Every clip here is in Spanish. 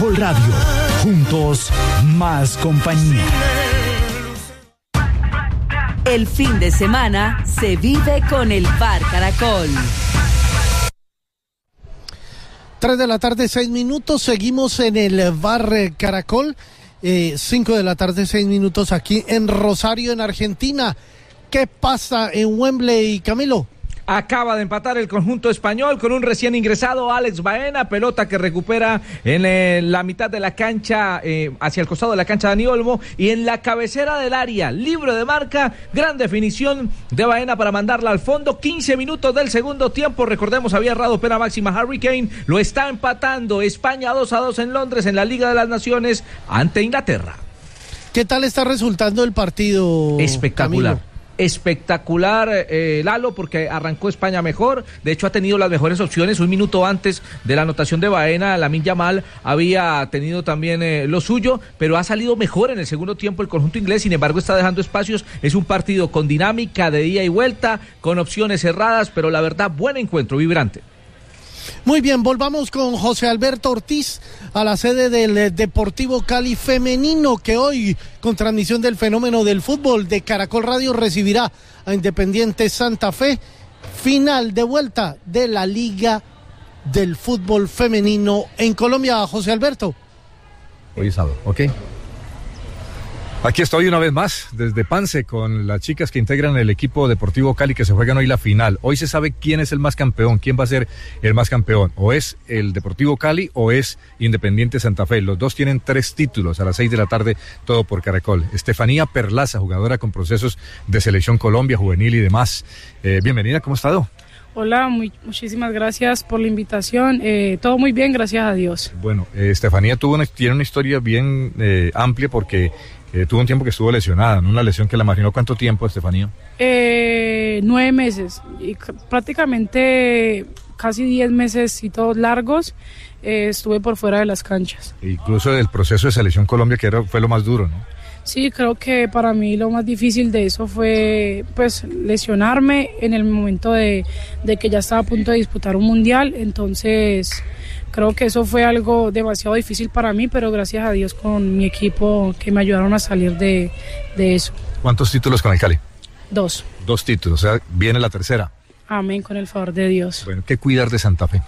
Caracol Radio. Juntos, más compañía. El fin de semana se vive con el Bar Caracol. 3 de la tarde, 6 minutos. Seguimos en el Bar Caracol. 5 de la tarde, 6 minutos aquí en Rosario, en Argentina. ¿Qué pasa en Wembley, Camilo? Acaba de empatar el conjunto español con un recién ingresado Alex Baena, pelota que recupera en la mitad de la cancha, hacia el costado de la cancha Dani Olmo, y en la cabecera del área, libre de marca, gran definición de Baena para mandarla al fondo. 15 minutos del segundo tiempo, recordemos, había errado pena máxima Harry Kane, lo está empatando España 2-2 en Londres en la Liga de las Naciones ante Inglaterra. ¿Qué tal está resultando el partido? Espectacular. Camilo? Espectacular, Lalo, porque arrancó España mejor. De hecho, ha tenido las mejores opciones. Un minuto antes de la anotación de Baena, Lamine Yamal había tenido también lo suyo, pero ha salido mejor en el segundo tiempo el conjunto inglés. Sin embargo, está dejando espacios. Es un partido con dinámica de ida y vuelta, con opciones cerradas, pero la verdad, buen encuentro, vibrante. Muy bien, volvamos con José Alberto Ortiz a la sede del Deportivo Cali femenino, que hoy, con transmisión del Fenómeno del Fútbol de Caracol Radio, recibirá a Independiente Santa Fe, final de vuelta de la Liga del Fútbol Femenino en Colombia. José Alberto. Hoy sábado, ok. Aquí estoy una vez más, desde Pance, con las chicas que integran el equipo Deportivo Cali, que se juegan hoy la final. Hoy se sabe quién es el más campeón, quién va a ser el más campeón. O es el Deportivo Cali o es Independiente Santa Fe. Los dos tienen 3 títulos a las 6 de la tarde, todo por Caracol. Estefanía Perlaza, jugadora con procesos de Selección Colombia, juvenil y demás. Bienvenida, ¿cómo ha estado? Hola, muchísimas gracias por la invitación. Todo muy bien, gracias a Dios. Bueno, Estefanía tiene una historia bien amplia porque... tuvo un tiempo que estuvo lesionada, ¿no? Una lesión que la marginó. ¿Cuánto tiempo, Estefanía? 9 meses, y prácticamente casi 10 meses y todos largos, estuve por fuera de las canchas. Incluso el proceso de Selección Colombia, que fue lo más duro, ¿no? Sí, creo que para mí lo más difícil de eso fue pues lesionarme en el momento de que ya estaba a punto de disputar un mundial. Entonces creo que eso fue algo demasiado difícil para mí, pero gracias a Dios con mi equipo que me ayudaron a salir de eso. ¿Cuántos títulos con el Cali? 2. 2 títulos, o sea, viene la tercera. Amén, con el favor de Dios. Bueno, ¿qué cuidar de Santa Fe?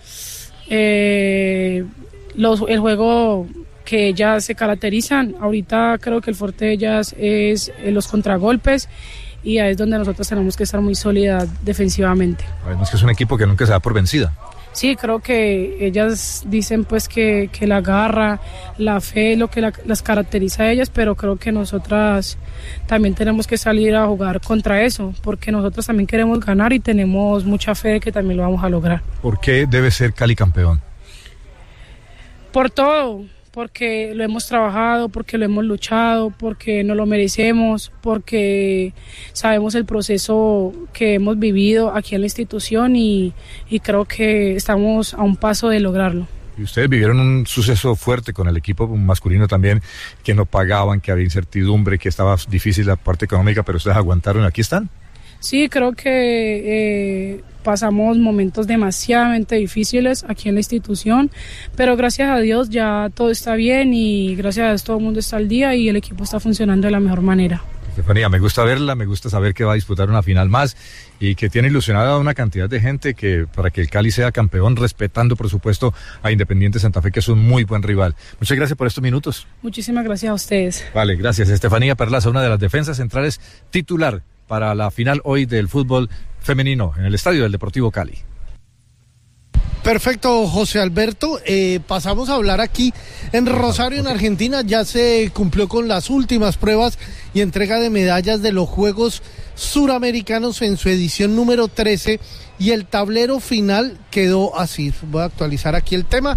El juego que ellas se caracterizan, ahorita creo que el fuerte de ellas es los contragolpes, y ahí es donde nosotros tenemos que estar muy sólidas defensivamente. Además que es un equipo que nunca se da por vencida. Sí, creo que ellas dicen pues que la garra, la fe es lo que las caracteriza a ellas, pero creo que nosotras también tenemos que salir a jugar contra eso, porque nosotros también queremos ganar y tenemos mucha fe de que también lo vamos a lograr. ¿Por qué debe ser Cali campeón? Por todo, porque lo hemos trabajado, porque lo hemos luchado, porque nos lo merecemos, porque sabemos el proceso que hemos vivido aquí en la institución y creo que estamos a un paso de lograrlo. Y ustedes vivieron un suceso fuerte con el equipo masculino también, que no pagaban, que había incertidumbre, que estaba difícil la parte económica, pero ustedes aguantaron, aquí están. Sí, creo que pasamos momentos demasiadamente difíciles aquí en la institución, pero gracias a Dios ya todo está bien y gracias a Dios todo el mundo está al día y el equipo está funcionando de la mejor manera. Estefanía, me gusta verla, me gusta saber que va a disputar una final más y que tiene ilusionada a una cantidad de gente para que el Cali sea campeón, respetando por supuesto a Independiente Santa Fe, que es un muy buen rival. Muchas gracias por estos minutos. Muchísimas gracias a ustedes. Vale, gracias. Estefanía Perlaza, una de las defensas centrales titular para la final hoy del fútbol femenino en el estadio del Deportivo Cali. Perfecto, José Alberto. Pasamos a hablar aquí en Rosario, en Argentina. Ya se cumplió con las últimas pruebas y entrega de medallas de los Juegos Suramericanos en su edición número 13 y el tablero final quedó así. Voy a actualizar aquí el tema.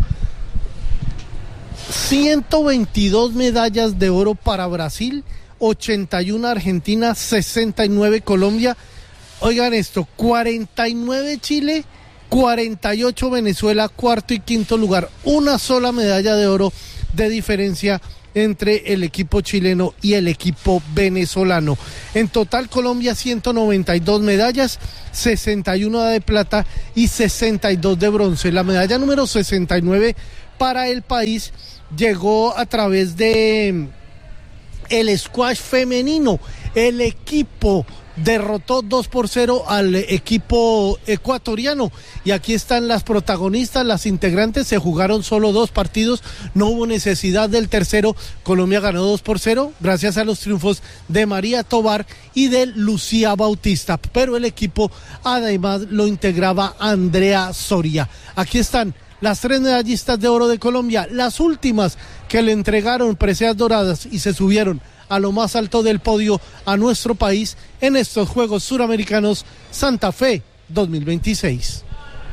122 medallas de oro para Brasil, 81 Argentina, 69 Colombia. Oigan esto, 49 Chile, 48 Venezuela, cuarto y quinto lugar. Una sola medalla de oro de diferencia entre el equipo chileno y el equipo venezolano. En total, Colombia 192 medallas, 61 de plata y 62 de bronce. La medalla número 69 para el país llegó a través de el squash femenino. El equipo derrotó 2-0 al equipo ecuatoriano, y aquí están las protagonistas, las integrantes. Se jugaron solo 2 partidos, no hubo necesidad del tercero. Colombia ganó 2-0 gracias a los triunfos de María Tobar y de Lucía Bautista, pero el equipo además lo integraba Andrea Soria. Aquí están las 3 medallistas de oro de Colombia, las últimas que le entregaron preseas doradas y se subieron a lo más alto del podio a nuestro país en estos Juegos Suramericanos Santa Fe 2026.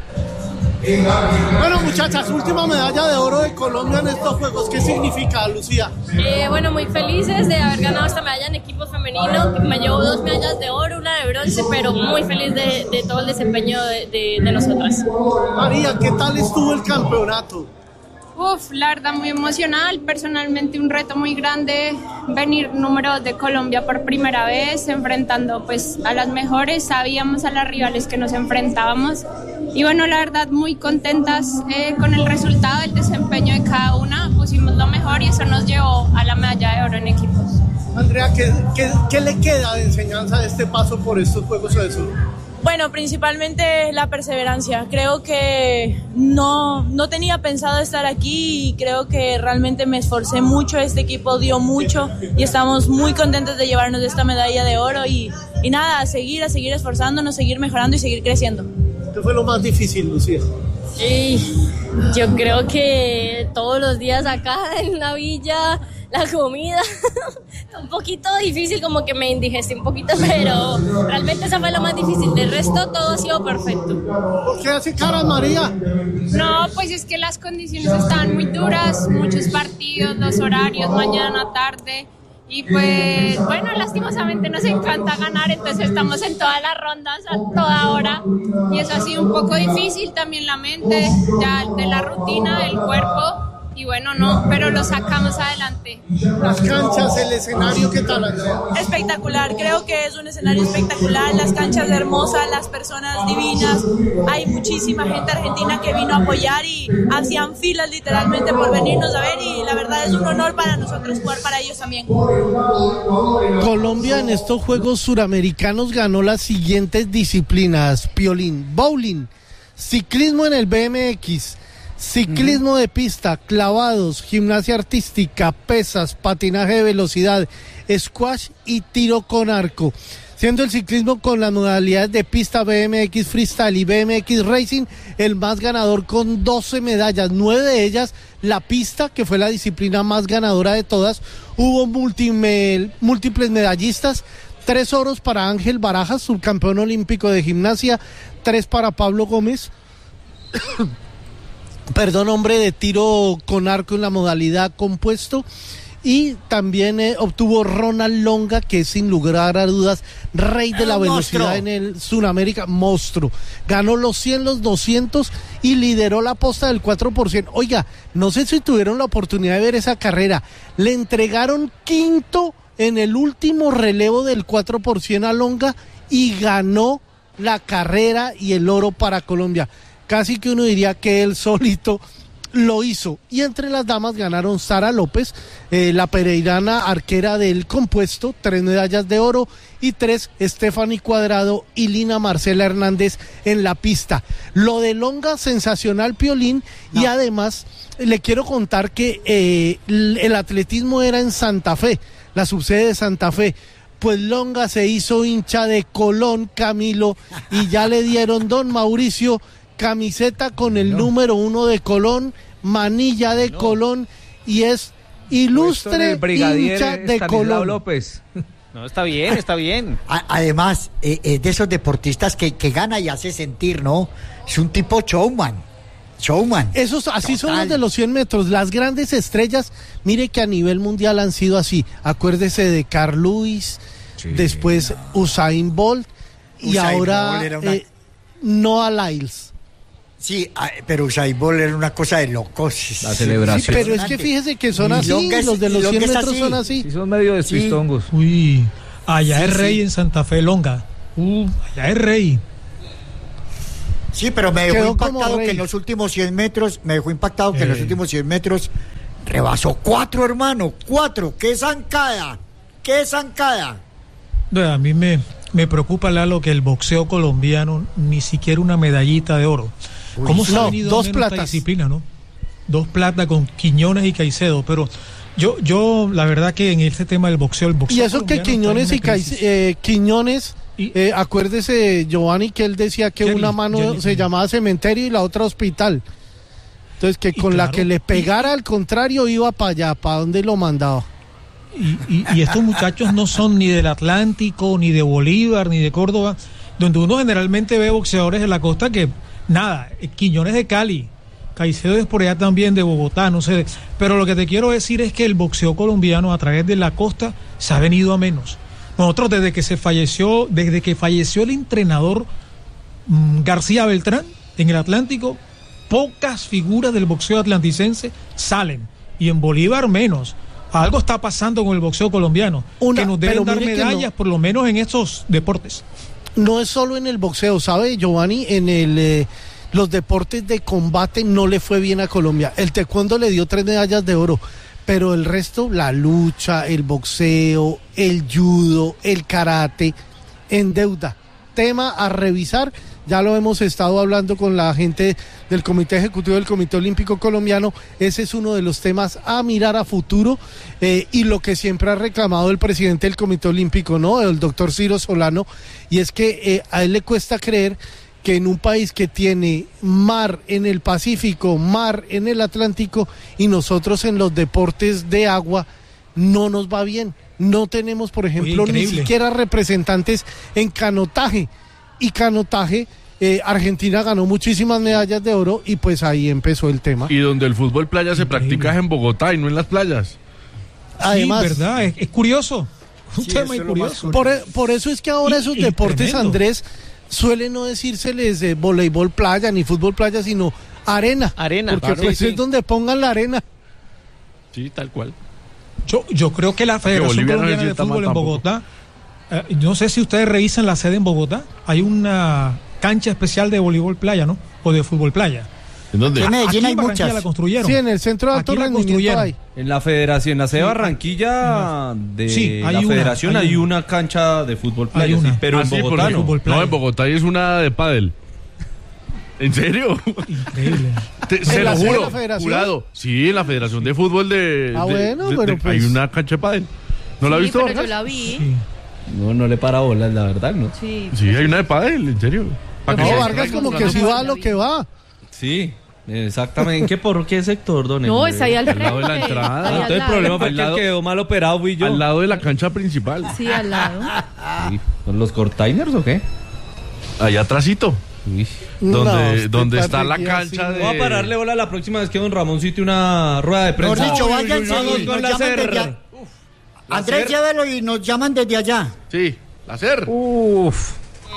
Bueno, muchachas, última medalla de oro de Colombia en estos Juegos. ¿Qué significa, Lucía? Bueno, muy felices de haber ganado esta medalla en equipo femenino. Me llevo 2 medallas de oro, una de bronce, pero muy feliz de todo el desempeño de nosotras. María, ¿qué tal estuvo el campeonato? La verdad muy emocional, personalmente un reto muy grande, venir número 2 de Colombia por primera vez, enfrentando pues a las mejores, sabíamos a las rivales que nos enfrentábamos, y bueno, la verdad muy contentas con el resultado, el desempeño de cada una, pusimos lo mejor y eso nos llevó a la medalla de oro en equipos. Andrea, ¿qué le queda de enseñanza de este paso por estos Juegos de Sur? Bueno, principalmente la perseverancia. Creo que no tenía pensado estar aquí y creo que realmente me esforcé mucho. Este equipo dio mucho y estamos muy contentos de llevarnos esta medalla de oro y nada, a seguir esforzándonos, seguir mejorando y seguir creciendo. ¿Qué fue lo más difícil, Lucía? Yo creo que todos los días acá en la villa, la comida, un poquito difícil, como que me indigesté un poquito, pero realmente eso fue lo más difícil. De resto todo ha sido perfecto. ¿Por qué hace caras, María? No, pues es que las condiciones estaban muy duras, muchos partidos, 2 horarios, mañana, tarde. Y pues, bueno, lastimosamente nos encanta ganar, entonces estamos en todas las rondas a toda hora. Y eso ha sido un poco difícil, también la mente, ya de la rutina, del cuerpo. Y bueno, no, pero lo sacamos adelante. Las canchas, el escenario, ¿qué tal, Andrea? Espectacular, creo que es un escenario espectacular, las canchas hermosas, las personas divinas, hay muchísima gente argentina que vino a apoyar y hacían filas literalmente por venirnos a ver, y la verdad es un honor para nosotros jugar para ellos también. Colombia en estos Juegos Suramericanos ganó las siguientes disciplinas: piolín, bowling, ciclismo en el BMX, ciclismo de pista, clavados, gimnasia artística, pesas, patinaje de velocidad, squash y tiro con arco. Siendo el ciclismo con las modalidades de pista, BMX freestyle y BMX racing, el más ganador con 12 medallas, 9 de ellas la pista, que fue la disciplina más ganadora de todas. Hubo múltiples medallistas: 3 oros para Ángel Barajas, subcampeón olímpico de gimnasia, 3 para Pablo Gómez, hombre de tiro con arco en la modalidad compuesto, y también obtuvo Ronald Longa, que es sin lugar a dudas rey de la velocidad en el Sudamérica, monstruo. Ganó los 100, los 200 y lideró la posta del 4%. Oiga, no sé si tuvieron la oportunidad de ver esa carrera. Le entregaron quinto en el último relevo del 4% a Longa y ganó la carrera y el oro para Colombia. Casi que uno diría que él solito lo hizo. Y entre las damas ganaron Sara López, la pereirana arquera del compuesto, 3 medallas de oro, y 3 Stephanie Cuadrado y Lina Marcela Hernández en la pista. Lo de Longa, sensacional, piolín, y además le quiero contar que el atletismo era en Santa Fe, la subsede de Santa Fe. Pues Longa se hizo hincha de Colón, Camilo, y ya le dieron, don Mauricio, camiseta con el número 1 de Colón, manilla de Colón, y es ilustre hincha de Colón. López. No, está bien. Además, de esos deportistas que gana y hace sentir, ¿no? Es un tipo showman. Esos así son los de los 100 metros, las grandes estrellas. Mire que a nivel mundial han sido así. Acuérdese de Carl Lewis, después Usain Bolt, y ahora Noah Lyles. Sí, pero Usain Bolt era una cosa de locos. La celebración. Sí, pero es que fíjese que son así, los de los 100 metros son así. Sí, son medio despistongos. Uy, allá es rey en Santa Fe, Longa. Allá es rey. Sí, pero me dejó Quedó impactado como que rey. en los últimos 100 metros, rebasó 4, hermano, 4. ¡Qué zancada! A mí me preocupa, Lalo, que el boxeo colombiano ni siquiera una medallita de oro. ¿Cómo se ha venido 2 menos esta platas. disciplina, no? 2 platas con Quiñones y Caicedo, pero yo la verdad que en este tema del boxeo, Y eso que colombiano Quiñones está en una crisis. Quiñones, acuérdese, Giovanni, que él decía que una mano se llamaba cementerio y la otra hospital. Entonces, que con la que le pegara al contrario iba para allá, para donde lo mandaba. Y estos muchachos no son ni del Atlántico, ni de Bolívar, ni de Córdoba, donde uno generalmente ve boxeadores de la costa que, nada, Quiñones de Cali, Caicedo es por allá también de Bogotá, no sé. Pero lo que te quiero decir es que el boxeo colombiano a través de la costa se ha venido a menos. Nosotros desde que falleció el entrenador García Beltrán en el Atlántico, pocas figuras del boxeo atlanticense salen, y en Bolívar menos. Algo está pasando con el boxeo colombiano, que nos deben dar medallas, por lo menos en estos deportes. No es solo en el boxeo, ¿sabe, Giovanni? En los deportes de combate no le fue bien a Colombia. El taekwondo le dio 3 medallas de oro, pero el resto, la lucha, el boxeo, el judo, el karate, en deuda. Tema a revisar. Ya lo hemos estado hablando con la gente del Comité Ejecutivo del Comité Olímpico Colombiano. Ese es uno de los temas a mirar a futuro, y lo que siempre ha reclamado el presidente del Comité Olímpico, ¿no? El doctor Ciro Solano, y es que a él le cuesta creer que en un país que tiene mar en el Pacífico, mar en el Atlántico, y nosotros en los deportes de agua no nos va bien. No tenemos, por ejemplo, ni siquiera representantes en canotaje. Y canotaje, Argentina ganó muchísimas medallas de oro, y pues ahí empezó el tema. Y donde el fútbol playa se practica es en Bogotá y no en las playas. Además, sí, verdad, es curioso. Un tema muy curioso. Por eso es que ahora esos deportes, tremendo. Andrés, suele no decírseles de voleibol playa ni fútbol playa, sino arena. Porque claro, pues es donde pongan la arena. Sí, tal cual. Yo creo que la Federación Colombiana de Fútbol en Bogotá, no sé si ustedes revisan la sede en Bogotá, hay una cancha especial de voleibol playa, ¿no? O de fútbol playa. ¿En dónde? En Medellín hay muchas. La construyeron. Sí, en el centro de alto rendimiento hay. En la Federación, la sede de Barranquilla de la Federación hay una cancha de fútbol playa, sí, pero en Bogotá no. No, en Bogotá es una de pádel. ¿En serio? Increíble. Se lo juro, jurado. Sí, en la Federación de Fútbol pues hay una cancha de pádel. ¿No la has visto? Pero yo la vi. Sí. No le para bolas, la verdad, ¿no? Sí, hay una de pádel, en serio. No, Vargas como que sí va a lo que va. Sí, exactamente. ¿Por qué sector, don? No, está ahí al lado de la entrada. Entonces el problema fue que el que quedó mal operado fui yo. Al lado de la cancha principal. Sí, al lado. Sí. ¿Son los cortainers o qué? Allá atrásito. Donde está la cancha de... Voy a pararle bola la próxima vez que don Ramón cite una rueda de prensa. Por dicho, váyanse Vamos y con nos la llaman desde SER. Andrés, llévelo y nos llaman desde allá. Sí, la SER. Uf.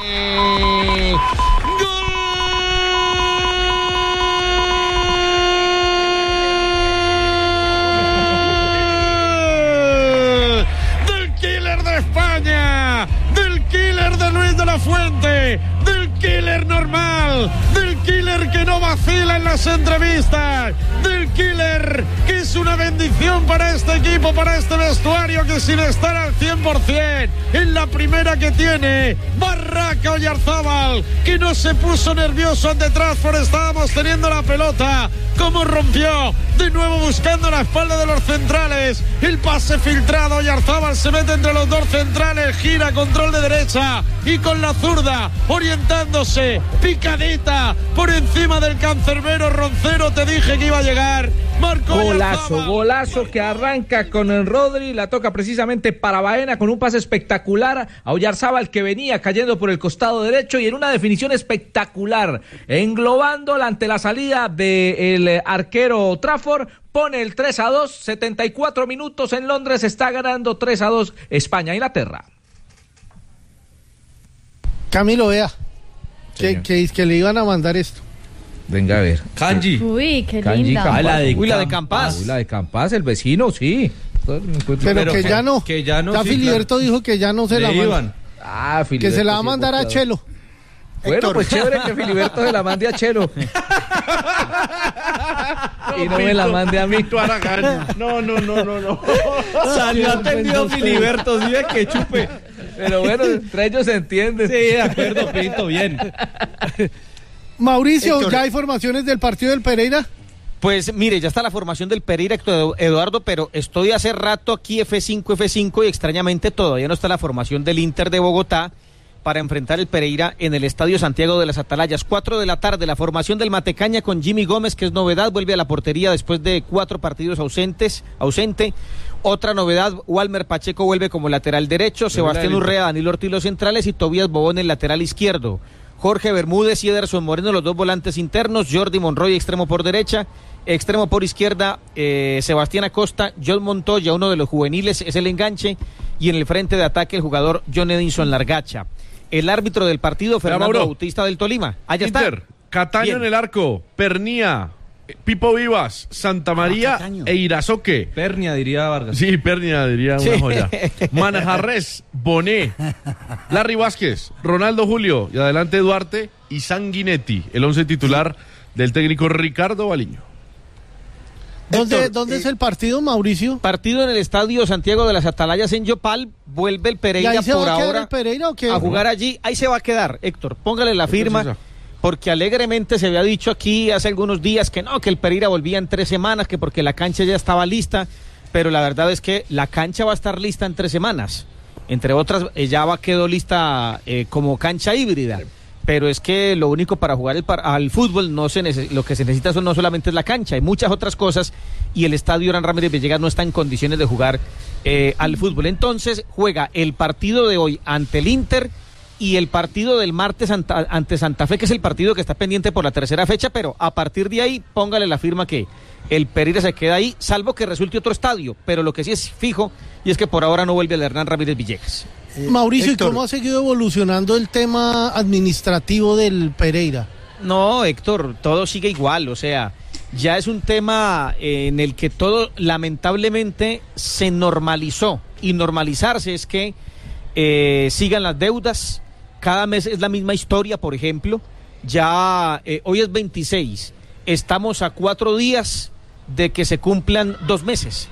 Del killer de España, del killer de Luis de la Fuente, del killer normal, del killer que no vacila en las entrevistas, del killer que es una bendición para este equipo, para este vestuario, que sin estar al 100%, en la primera que tiene, Barraca Oyarzábal, que no se puso nervioso ante Trasford, estábamos teniendo la pelota, como rompió, de nuevo buscando la espalda de los centrales, el pase filtrado, Oyarzábal se mete entre los dos centrales, gira, control de derecha, y con la zurda, orientándose, picadita, por encima del cancerbero Roncero, te dije que iba a llegar, marcó Golazo que arranca con el Rodri, la toca precisamente para Baena con un pase espectacular a Oyarzábal, que venía cayendo por el costado derecho, y en una definición espectacular, englobándola ante la salida del arquero Trafford, pone el 3-2, 74 minutos en Londres, está ganando 3-2 España, Inglaterra. Camilo, vea, que le iban a mandar esto. Venga a ver. Kanji. Uy, qué Kanji linda. Campas. La de Campas. La de Campas, el vecino, sí. Pero que ya no. Que ya no. Ya sí, Filiberto dijo que ya no se la iban. que se la va a mandar a Chelo. Bueno, Héctor. pues chévere que Filiberto se la mande a Chelo. Y no me la mande a mí. No. Salió atendido Filiberto, sí, que chupe. Pero bueno, entre ellos se entienden. Sí, de acuerdo, Pinto, bien. Mauricio, Héctor. ¿ya hay formaciones del partido del Pereira? Pues mire, ya está la formación del Pereira, Eduardo, pero estoy hace rato aquí F5 y extrañamente todavía no está la formación del Inter de Bogotá para enfrentar el Pereira en el Estadio Santiago de las Atalayas. 4 de la tarde, la formación del Matecaña con Jimmy Gómez, que es novedad, vuelve a la portería después de 4 partidos ausente. Otra novedad, Walmer Pacheco vuelve como lateral derecho, Sebastián Urrea, Danilo Ortiz los centrales y Tobías Bobón el lateral izquierdo. Jorge Bermúdez y Ederson Moreno, los 2 volantes internos, Jordi Monroy, extremo por derecha, extremo por izquierda, Sebastián Acosta, John Montoya, uno de los juveniles, es el enganche, y en el frente de ataque el jugador John Edinson Largacha. El árbitro del partido, Fernando Bautista del Tolima. Allá Inter, está. Cataño Bien. en el arco, Pernía, Pipo Vivas, Santa María e Irazoque. Pernia, diría Vargas. Sí, Pernia, diría una Sí. joya. Manjarres, Boné, Larry Vázquez, Ronaldo Julio y adelante Duarte y Sanguinetti, el 11 titular del técnico Ricardo Baliño. ¿Dónde es el partido, Mauricio? Partido en el Estadio Santiago de las Atalayas en Yopal. Vuelve el ¿Y Pereira ahí se por va a quedar ahora el Pereira o qué? a jugar allí. Ahí se va a quedar, Héctor. Póngale la firma. Porque alegremente se había dicho aquí hace algunos días que no, que el Pereira volvía en 3 semanas, que porque la cancha ya estaba lista, pero la verdad es que la cancha va a estar lista en 3 semanas. Entre otras, ya quedó lista como cancha híbrida. Pero es que lo único para jugar al fútbol lo que se necesita no solamente es la cancha, hay muchas otras cosas y el estadio Hernán Ramírez Villegas no está en condiciones de jugar al fútbol. Entonces juega el partido de hoy ante el Inter y el partido del martes ante Santa Fe, que es el partido que está pendiente por la 3ª fecha, pero a partir de ahí póngale la firma que el Pereira se queda ahí, salvo que resulte otro estadio, pero lo que sí es fijo y es que por ahora no vuelve el Hernán Ramírez Villegas. Mauricio, Héctor. ¿y cómo ha seguido evolucionando el tema administrativo del Pereira? No, Héctor, todo sigue igual, o sea, ya es un tema en el que todo lamentablemente se normalizó, y normalizarse es que sigan las deudas, cada mes es la misma historia, por ejemplo, ya hoy es 26, estamos a 4 días de que se cumplan 2 meses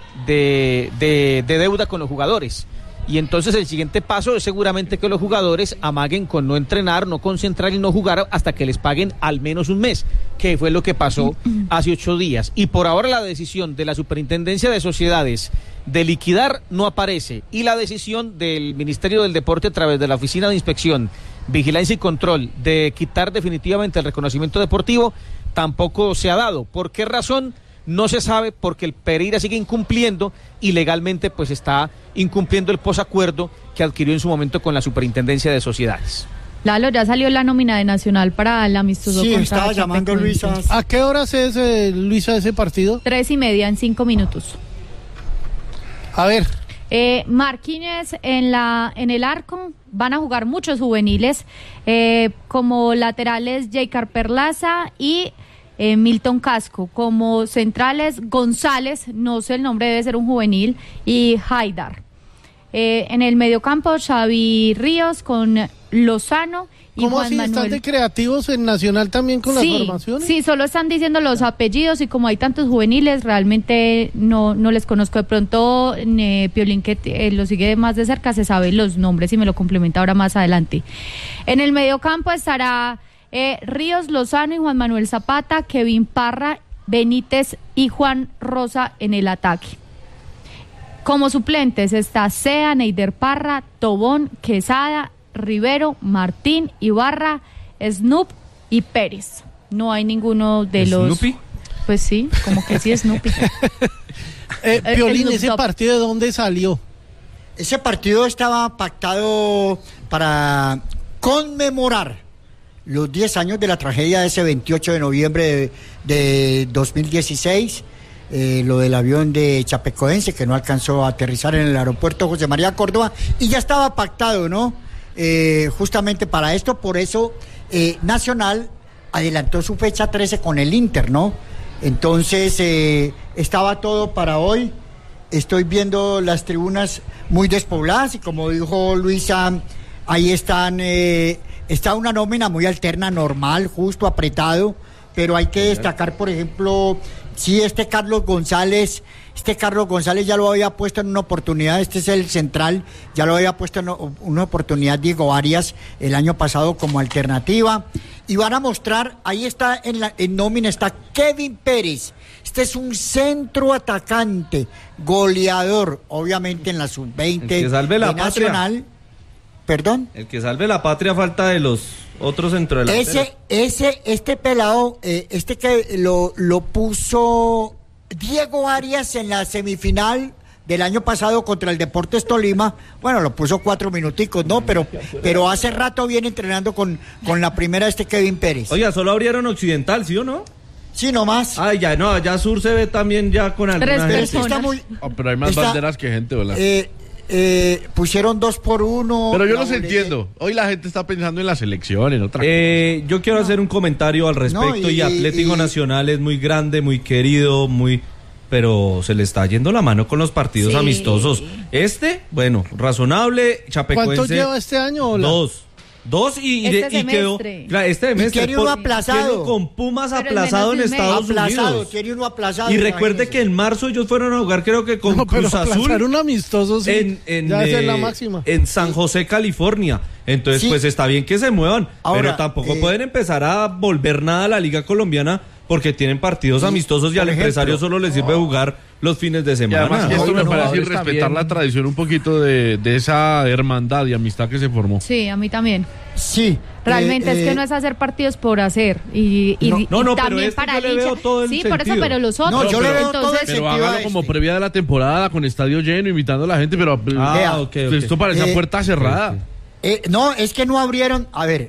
de deuda con los jugadores. Y entonces el siguiente paso es seguramente que los jugadores amaguen con no entrenar, no concentrar y no jugar hasta que les paguen al menos un mes, que fue lo que pasó hace 8 días. Y por ahora la decisión de la Superintendencia de Sociedades de liquidar no aparece. Y la decisión del Ministerio del Deporte a través de la Oficina de Inspección, Vigilancia y Control de quitar definitivamente el reconocimiento deportivo tampoco se ha dado. ¿Por qué razón? No se sabe, porque el Pereira sigue incumpliendo y legalmente pues está incumpliendo el posacuerdo que adquirió en su momento con la Superintendencia de Sociedades. Lalo, ya salió la nómina de Nacional para el amistoso. Sí, contra estaba llamando Chapecoense. Luisa. ¿A qué horas es, Luisa, ese partido? 3:30 en 5 minutos. A ver. Marquínez en el arco, van a jugar muchos juveniles, como laterales Jaycar Perlaza y Milton Casco, como centrales González, no sé el nombre, debe ser un juvenil, y Haidar. En el mediocampo Xavi Ríos con Lozano y ¿Cómo Juan así? Manuel. ¿Están de creativos en Nacional también con las formaciones? Sí, solo están diciendo los apellidos y como hay tantos juveniles, realmente no les conozco. De pronto, Piolín, que lo sigue más de cerca, se sabe los nombres y me lo complementa ahora más adelante. En el mediocampo estará Ríos, Lozano y Juan Manuel Zapata, Kevin Parra, Benítez y Juan Rosa en el ataque. Como suplentes está Sea, Neider Parra, Tobón, Quesada, Rivero, Martín, Ibarra, Snoop y Pérez. No hay ninguno de los... ¿Snoopy? Pues sí, como que sí, Snoopy. Piolín, ¿ese partido de dónde salió? Ese partido estaba pactado para conmemorar los 10 años de la tragedia de ese 28 de noviembre de 2016, lo del avión de Chapecoense que no alcanzó a aterrizar en el aeropuerto José María Córdoba, y ya estaba pactado, ¿no? Justamente para esto, por eso Nacional adelantó su fecha 13 con el Inter, ¿no? Entonces estaba todo para hoy. Estoy viendo las tribunas muy despobladas y como dijo Luisa, ahí están está una nómina muy alterna, normal, justo, apretado, pero hay que destacar, por ejemplo, sí, Carlos González ya lo había puesto en una oportunidad, este es el central, ya lo había puesto en una oportunidad Diego Arias el año pasado como alternativa, y van a mostrar, ahí está en nómina, está Kevin Pérez, este es un centro atacante, goleador, obviamente en la sub-20 de Nacional. ¿Perdón? El que salve la patria falta de los otros centrodelanteros. Este pelado, que lo puso Diego Arias en la semifinal del año pasado contra el Deportes Tolima, bueno, lo puso 4 minuticos, ¿no? Pero hace rato viene entrenando con la primera Kevin Pérez. Oiga, solo abrieron Occidental, ¿sí o no? Sí, nomás. Ah, ya Sur se ve también ya con alguna gente. Pero hay más banderas que gente, ¿verdad? Pusieron 2-1. Pero yo los entiendo. Hoy la gente está pensando en la selección, en otra cosa. Yo quiero hacer un comentario al respecto. Y Atlético Nacional es muy grande, muy querido, pero se le está yendo la mano con los partidos amistosos. Bueno, razonable, Chapecoense. ¿Cuánto lleva este año? Dos y quedó. Claro, este semestre. Tiene uno aplazado. Con Pumas aplazado en Estados Unidos. Tiene uno aplazado. Y recuerde que en marzo ellos fueron a jugar, creo que con Cruz Azul. Un amistoso, sí. Ya es la máxima. En San José, California. Entonces, pues está bien que se muevan. Ahora, pero tampoco pueden empezar a volver nada a la Liga Colombiana porque tienen partidos amistosos y al empresario solo le sirve jugar los fines de semana. Y además que esto me parece irrespetar la tradición un poquito de esa hermandad y amistad que se formó. Sí, a mí también. Sí. Realmente es que no es hacer partidos por hacer. Y también para el hincha. Sí, por eso, pero los otros. No, yo le veo todo el sentido. Pero hágalo como previa de la temporada, con estadio lleno, invitando a la gente, pero esto parece a puerta cerrada. No, es que no abrieron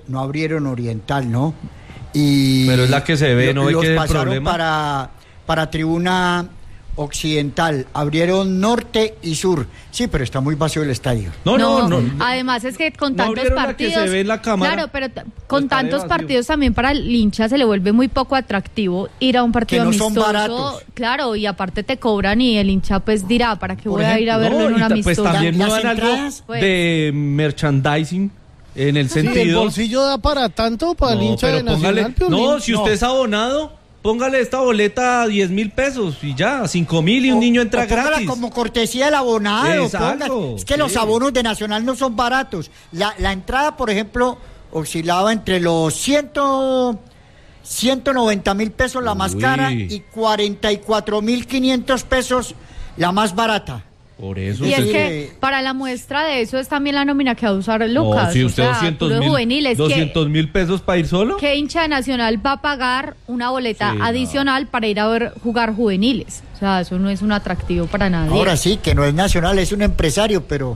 Oriental, ¿no? Pero es la que se ve, no ve que es el problema. Para tribuna occidental, abrieron norte y sur. Sí, pero está muy vacío el estadio. No. Además es que con tantos partidos, que se ve en la cámara, claro, pero con tantos partidos también para el hincha se le vuelve muy poco atractivo ir a un partido amistoso. Son baratos. Claro, y aparte te cobran y el hincha pues dirá, ¿para qué voy a ir a verlo en un amistoso? Pues también muevan algo de merchandising. En el sentido. ¿El bolsillo da para tanto para el hincha de Nacional? Si usted es abonado, póngale esta boleta a 10,000 pesos y ya, 5,000 y un niño entra gratis. Como cortesía del abonado. Exacto. Es que los abonos de Nacional no son baratos. La entrada, por ejemplo, oscilaba entre los 190,000 pesos la más cara y 44,500 pesos la más barata. Por eso. Y es que para la muestra de eso es también la nómina que va a usar Lucas. No, si usted 200,000 pesos para ir solo. ¿Qué hincha de Nacional va a pagar una boleta adicional para ir a ver jugar juveniles? O sea, eso no es un atractivo para nadie. Ahora sí, que no es Nacional, es un empresario, pero...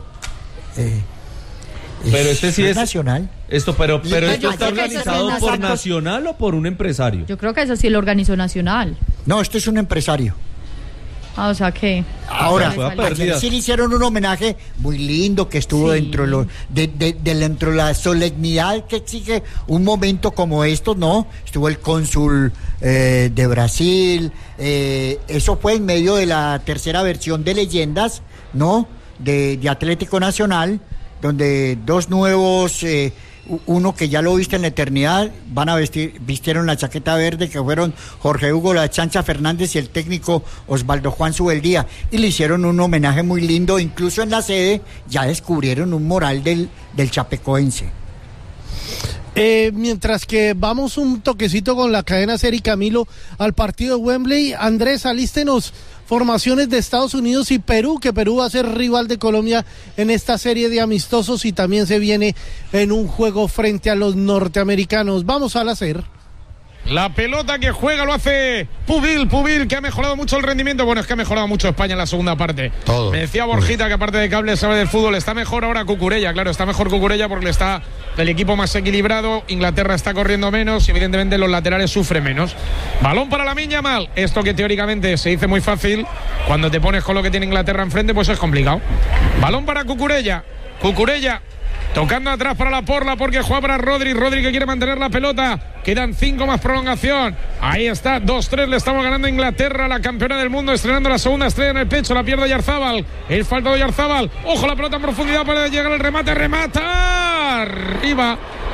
pero este sí es Nacional. Pero esto está organizado por Nacional o por un empresario. Yo creo que eso sí lo organizó Nacional. No, esto es un empresario. O sea que... Ahora, sí le hicieron un homenaje muy lindo que estuvo dentro de la solemnidad que exige un momento como estos, ¿no? Estuvo el cónsul de Brasil, eso fue en medio de la tercera versión de Leyendas, ¿no? De Atlético Nacional, donde dos nuevos... uno que ya lo viste en la eternidad, vistieron la chaqueta verde, que fueron Jorge Hugo La Chancha Fernández y el técnico Osvaldo Juan Subeldía, y le hicieron un homenaje muy lindo, incluso en la sede ya descubrieron un mural del chapecoense. Mientras que vamos un toquecito con la cadena SER y Camilo al partido de Wembley, Andrés, alístenos formaciones de Estados Unidos y Perú, que Perú va a ser rival de Colombia en esta serie de amistosos y también se viene en un juego frente a los norteamericanos. Vamos a la SER. La pelota que juega lo hace Pubil, que ha mejorado mucho el rendimiento. Bueno, es que ha mejorado mucho España en la segunda parte. Todo. Me decía Borjita que aparte de cable sabe del fútbol. Está mejor ahora Cucurella, claro, está mejor Cucurella porque está el equipo más equilibrado. Inglaterra está corriendo menos y evidentemente los laterales sufren menos. Balón para Lamine Yamal. Esto que teóricamente se dice muy fácil, cuando te pones con lo que tiene Inglaterra enfrente, pues es complicado. Balón para Cucurella. Tocando atrás para la Porla porque juega para Rodri que quiere mantener la pelota. Quedan 5 más prolongación. Ahí está, 2-3, le estamos ganando a Inglaterra, la campeona del mundo, estrenando la segunda estrella en el pecho. La pierde Oyarzábal, el falta de Oyarzábal. Ojo la pelota en profundidad para llegar al remate, remata arriba.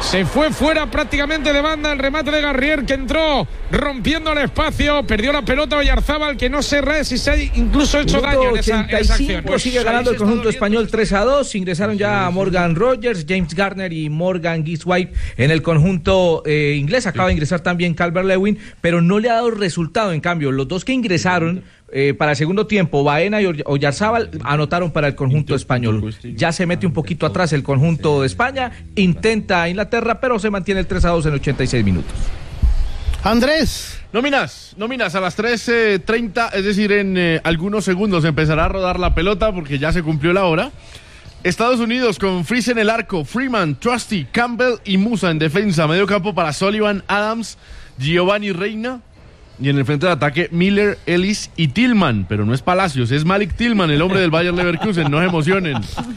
Se fue fuera prácticamente de banda el remate de Garrier, que entró rompiendo el espacio, perdió la pelota Oyarzábal, que no sé si se ha incluso hecho daño en esa acción. Pues sigue ganando el conjunto español 3-2. Ingresaron ya Morgan Rogers, James Garner y Morgan Giswipe en el conjunto inglés. Acaba de ingresar también Calvert-Lewin, pero no le ha dado resultado. En cambio, los dos que ingresaron para el segundo tiempo, Baena y Oyarzábal, anotaron para el conjunto español. Ya se mete un poquito atrás el conjunto de España, intenta Inglaterra, pero se mantiene el 3-2 en 86 minutos. Andrés. Nóminas a las 3:30, es decir, en algunos segundos empezará a rodar la pelota porque ya se cumplió la hora. Estados Unidos con Freeze en el arco, Freeman, Trusty, Campbell y Musa en defensa. Medio campo para Sullivan, Adams, Giovanni Reina. Y en el frente de ataque, Miller, Ellis y Tillman. Pero no es Palacios, es Malik Tillman, el hombre del Bayer Leverkusen. No se emocionen.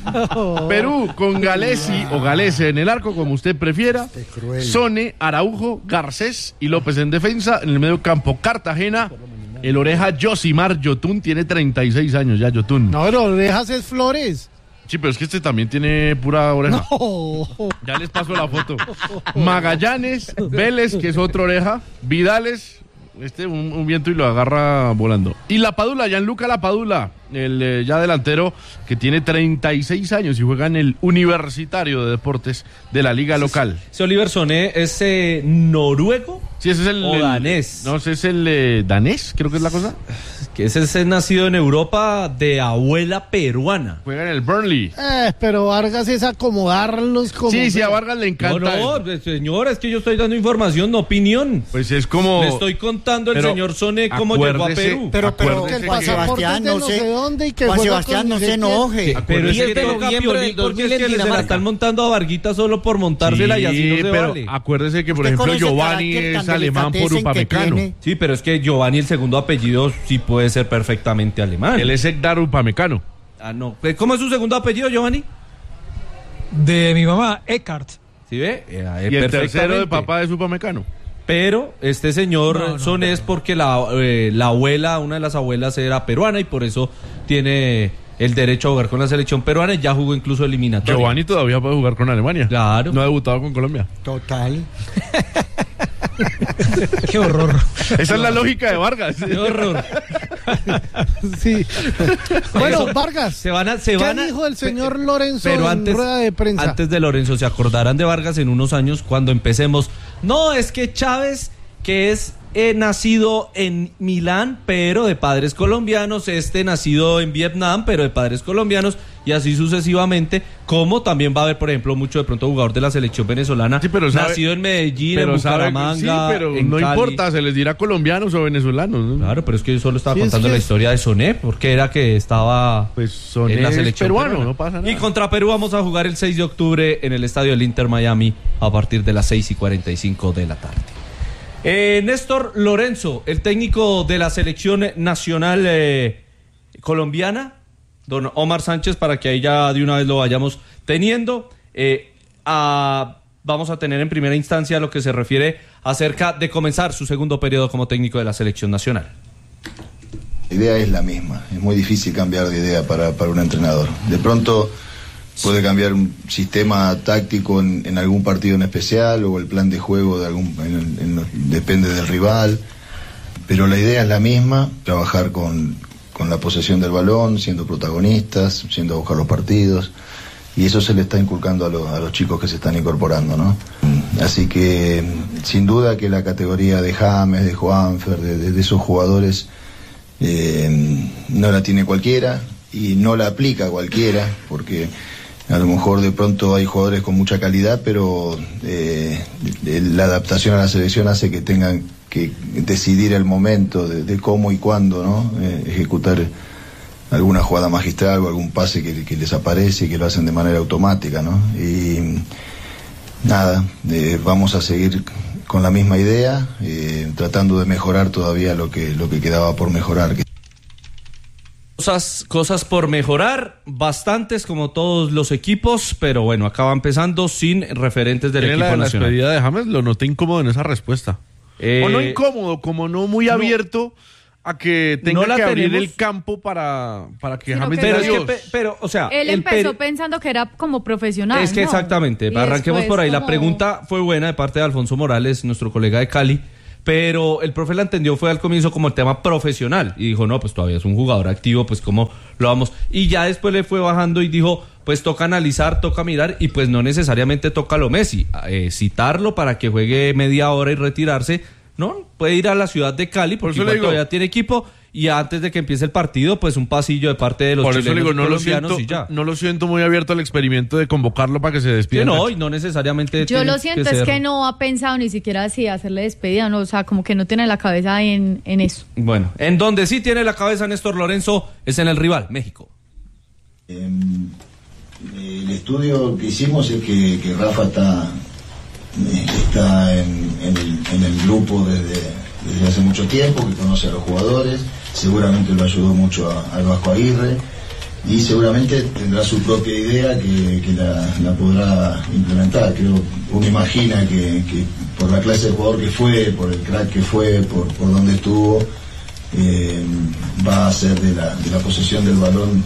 Perú con Galesi o Galese en el arco, como usted prefiera. Sone, Araujo, Garcés y López en defensa. En el medio campo, Cartagena. El oreja Josimar Yotun tiene 36 años ya, Yotun. No, pero orejas es Flores. Sí, pero es que este también tiene pura oreja. No. Ya les paso la foto. Magallanes, Vélez, que es otra oreja. Vidales. Un viento y lo agarra volando. Y Lapadula, Gianluca Lapadula, el ya delantero que tiene 36 años y juega en el Universitario de Deportes de la liga local. ¿Ese Oliver Soné es noruego? Sí, ese es el... ¿O danés? No, ese es el danés, creo que es la cosa. Que ese es nacido en Europa de abuela peruana. Juega en el Burnley. Pero Vargas es acomodarlos como... Sí, a Vargas le encanta. No, señor, es que yo estoy dando información, no opinión. Pues es como... Le estoy contando el señor Soné cómo llegó a Perú. Pero que el pasaporte es de no sé dónde y que Juan Sebastián no se enoje. Pero es que toca Piolín porque es que se la están montando a Varguita solo por montársela y así no se vale. Acuérdese que, por ejemplo, Giovanni es alemán por Upamecano. Sí, pero es que Giovanni, el segundo apellido, sí puede ser perfectamente alemán. Él es Ekdar Upamecano. Ah, no. ¿Cómo es su segundo apellido, Giovanni? De mi mamá, Eckhart. ¿Sí ve? Y el tercero de papá es Upamecano. Pero este señor Soné es porque la abuela, una de las abuelas era peruana y por eso tiene el derecho a jugar con la selección peruana y ya jugó incluso eliminatoria. Giovanni todavía puede jugar con Alemania. Claro. No ha debutado con Colombia. Total. Qué horror. Esa es la lógica de Vargas. Qué horror. Sí. Bueno, Vargas. ¿Qué dijo el señor Lorenzo en rueda de prensa? Antes de Lorenzo, se acordarán de Vargas en unos años cuando empecemos. No, es que Chávez, que es nacido en Milán, pero de padres colombianos, nacido en Vietnam, pero de padres colombianos, y así sucesivamente, como también va a haber, por ejemplo, mucho de pronto jugador de la selección venezolana, nacido en Medellín, en Bucaramanga, pero en no Cali. Importa, se les dirá colombianos o venezolanos, ¿no? Claro, pero es que yo solo estaba contando la historia de Soné, porque era que estaba Soné en la selección peruana. No pasa nada. Y contra Perú vamos a jugar el 6 de octubre en el estadio del Inter Miami a partir de las 6:45 de la tarde. Néstor Lorenzo, el técnico de la selección nacional colombiana, don Omar Sánchez, para que ahí ya de una vez lo vayamos teniendo. Vamos a tener en primera instancia lo que se refiere acerca de comenzar su segundo periodo como técnico de la selección nacional. La idea es la misma, es muy difícil cambiar de idea para un entrenador. De pronto puede cambiar un sistema táctico en algún partido en especial o el plan de juego de depende del rival, pero la idea es la misma, trabajar con la posesión del balón, siendo protagonistas, siendo a buscar los partidos, y eso se le está inculcando a los chicos que se están incorporando, ¿no? Así que sin duda que la categoría de James, de Juanfer, de esos jugadores no la tiene cualquiera y no la aplica cualquiera, porque a lo mejor de pronto hay jugadores con mucha calidad, pero la adaptación a la selección hace que tengan que decidir el momento de cómo y cuándo, ¿no? Ejecutar alguna jugada magistral o algún pase que les aparece y que lo hacen de manera automática, ¿no? Y nada, vamos a seguir con la misma idea, tratando de mejorar todavía lo que quedaba por mejorar. Cosas por mejorar, bastantes como todos los equipos, pero bueno, acaba empezando sin referentes del equipo nacional. La despedida de James lo noté incómodo en esa respuesta. O no incómodo, como no muy abierto a que tenga que abrir el campo para que James diga adiós. Pero, o sea, él empezó pensando que era como profesional. Es que ¿no? exactamente, arranquemos por ahí. La pregunta fue buena de parte de Alfonso Morales, nuestro colega de Cali, pero el profe la entendió fue al comienzo como el tema profesional y dijo, no, pues todavía es un jugador activo, pues cómo lo vamos. Y ya después le fue bajando y dijo, pues toca analizar, toca mirar y pues no necesariamente toca lo Messi, citarlo para que juegue media hora y retirarse. No, puede ir a la ciudad de Cali porque igual todavía tiene equipo y antes de que empiece el partido, pues un pasillo de parte de los chilenos y colombianos y ya. No lo siento muy abierto al experimento de convocarlo para que se despida. Sí, no, y no necesariamente. Yo lo siento, es que no ha pensado ni siquiera así hacerle despedida, no, o sea, como que no tiene la cabeza en eso. Bueno, en donde sí tiene la cabeza Néstor Lorenzo es en el rival, México. El estudio que hicimos es que Rafa está en el grupo desde hace mucho tiempo, que conoce a los jugadores, seguramente lo ayudó mucho al Vasco Aguirre y seguramente tendrá su propia idea que la podrá implementar. Creo, uno imagina que por la clase de jugador que fue, por el crack que fue, por donde estuvo, va a hacer de la posesión del balón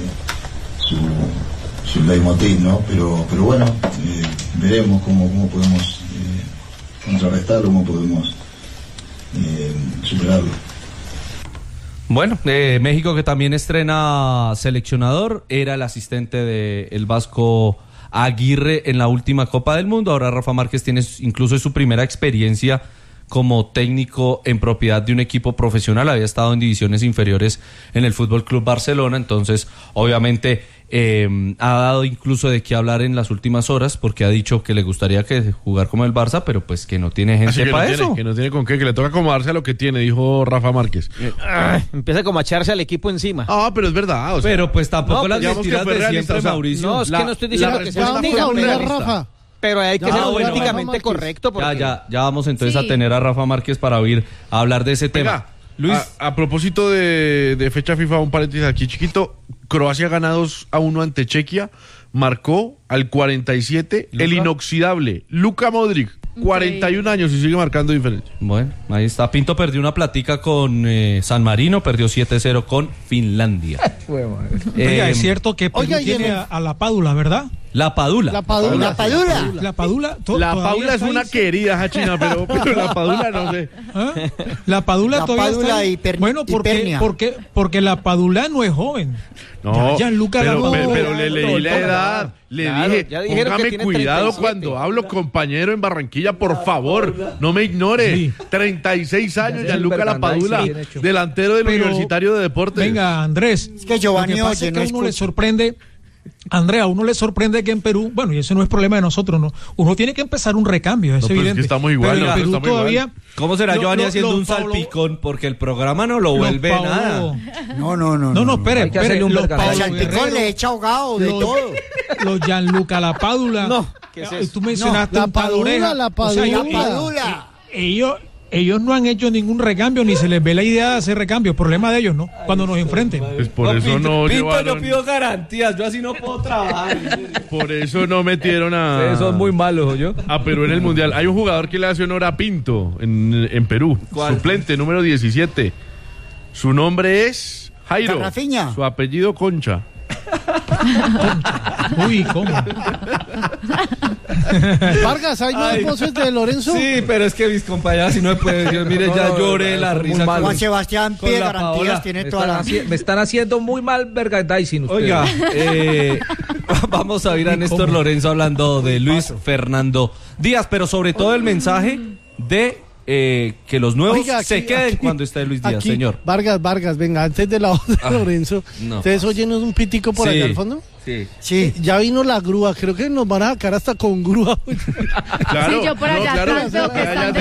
su leitmotiv, ¿no? Pero bueno, veremos cómo podemos contrarrestarlo, cómo podemos superarlo. Bueno, México que también estrena seleccionador, era el asistente del Vasco Aguirre en la última Copa del Mundo, ahora Rafa Márquez tiene incluso su primera experiencia como técnico en propiedad de un equipo profesional, había estado en divisiones inferiores en el Fútbol Club Barcelona, entonces obviamente ha dado incluso de qué hablar en las últimas horas porque ha dicho que le gustaría jugar como el Barça, pero pues que no tiene gente para eso. Que no tiene con qué, que le toca acomodarse a lo que tiene, dijo Rafa Márquez. Empieza como a echarse al equipo encima. Ah, pero es verdad. O sea, pero pues tampoco las mentiras de siempre, o sea, Mauricio. No, es que no estoy diciendo que sea Rafa. Pero hay que ser políticamente correcto. Porque... Ya vamos entonces a tener a Rafa Márquez para oír a hablar de ese tema. Luis, a propósito de fecha FIFA, un paréntesis aquí chiquito. Croacia gana 2-1 ante Chequia. Marcó al 47 el inoxidable Luka Modric. 41 años y sigue marcando diferencia. Bueno, ahí está. Pinto perdió una platica con San Marino, perdió 7-0 con Finlandia. Oiga, es cierto que Perú tiene a la Pádula, ¿verdad? La Padula. La Padula es una querida Hachina, pero la Padula no sé. ¿Ah? La Padula todavía está. Bueno, porque la Padula no es joven. No, pero le leí la edad. Le dije, póngame cuidado cuando hablo, compañero en Barranquilla, por favor, no me ignore. Sí. 36 años, Gianluca Lapadula, delantero del Universitario de Deportes. Venga, Andrés, es que Giovanni lo que pasa es que a uno le sorprende, Andrea, a uno le sorprende que en Perú, bueno, y ese no es problema de nosotros, no, uno tiene que empezar un recambio, es evidente. Es que estamos igual, pero en Perú todavía. Igual. ¿Cómo será Giovanni haciendo un salpicón? Porque el programa no lo vuelve nada. No, espere. El salpicón le echa ahogado de todo. Los Gianluca Lapadula. No, tú mencionaste la Padula. O sea, ellos no han hecho ningún recambio, ni se les ve la idea de hacer recambio. Problema de ellos, ¿no? Cuando nos enfrenten. Pues por eso no llevaron... Yo pido garantías, yo así no puedo trabajar. Por eso no metieron Ustedes son muy malos, ¿yo? A Perú en el Mundial. Hay un jugador que le hace honor a Pinto en Perú. ¿Cuál? Suplente, número 17. Su nombre es Jairo. Rafinha. Su apellido Concha. Uy, ¿cómo? Vargas, ¿hay más voces de Lorenzo? Sí, pero es que mis compañeras, si no me pueden decir, mire, ya lloré la risa. Juan Sebastián pide garantías, tiene toda la... Me están haciendo muy mal merchandising ustedes. Oiga, vamos a oír a Néstor Lorenzo hablando de Luis Fernando Díaz, pero sobre todo el mensaje de... que los nuevos se queden cuando esté Luis Díaz, señor. Vargas, venga, antes de la voz de Lorenzo, ¿ustedes oyen un pitico por allá al fondo? Sí. Ya vino la grúa, creo que nos van a sacar hasta con grúa. Claro, sí, yo por allá atrás veo que están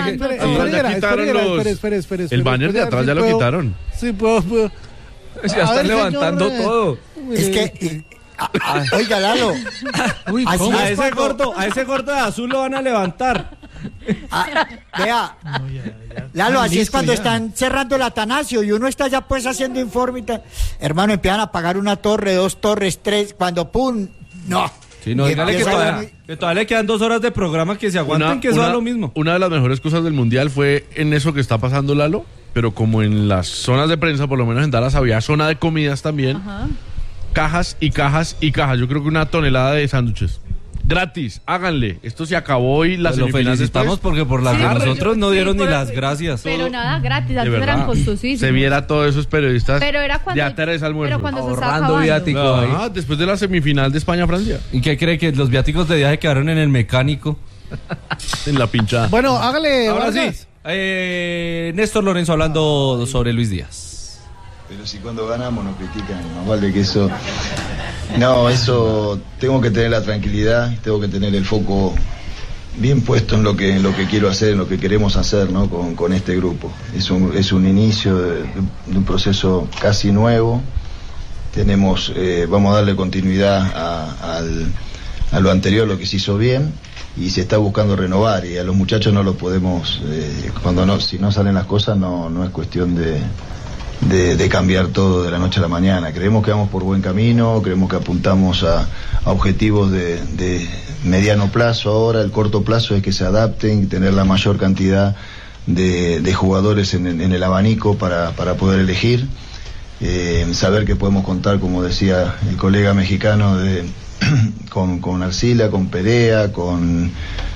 Espera. El banner de atrás ya lo quitaron. Sí, puedo. Ya están levantando todo. Es que... Oiga, Lalo. Uy, a ese gordo de azul lo van a levantar. Vea, Lalo, así es cuando están cerrando el Atanasio y uno está ya pues haciendo informe y tal. Hermano, empiezan a pagar una torre, 2 torres, 3, cuando ¡pum! No. Sí, no, dígale que todavía le quedan 2 horas de programa que se aguanten, que eso es lo mismo. Una de las mejores cosas del Mundial fue en eso que está pasando, Lalo, pero como en las zonas de prensa, por lo menos en Dallas, había zona de comidas también. Ajá. Cajas y cajas y cajas. Yo creo que 1 tonelada de sándwiches. Gratis, háganle. Esto se acabó y las semifinales. Lo felicitamos porque por las de nosotros no dieron ni las gracias. Pero nada, gratis, antes eran costosísimos. Se viera todos esos periodistas. Pero era cuando, ya tres almuerzos. Pero cuando se estaba acabando. Viático después de la semifinal de España-Francia. ¿Y qué cree que los viáticos de viaje quedaron en el mecánico? En la pinchada. Bueno, hágale. Ahora sí. Néstor Lorenzo hablando sobre Luis Díaz. Pero si cuando ganamos nos critican, más vale que eso. No, eso tengo que tener la tranquilidad, tengo que tener el foco bien puesto en lo que quiero hacer, en lo que queremos hacer, ¿no? con este grupo. Es un inicio de un proceso casi nuevo. Vamos a darle continuidad a lo anterior, lo que se hizo bien, y se está buscando renovar, y a los muchachos no los podemos, si no salen las cosas no es cuestión de cambiar todo de la noche a la mañana. Creemos que vamos por buen camino, creemos que apuntamos a objetivos de mediano plazo. Ahora el corto plazo es que se adapten y tener la mayor cantidad de jugadores en el abanico para poder elegir, saber que podemos contar, como decía el colega mexicano, con Arcila, con Perea, con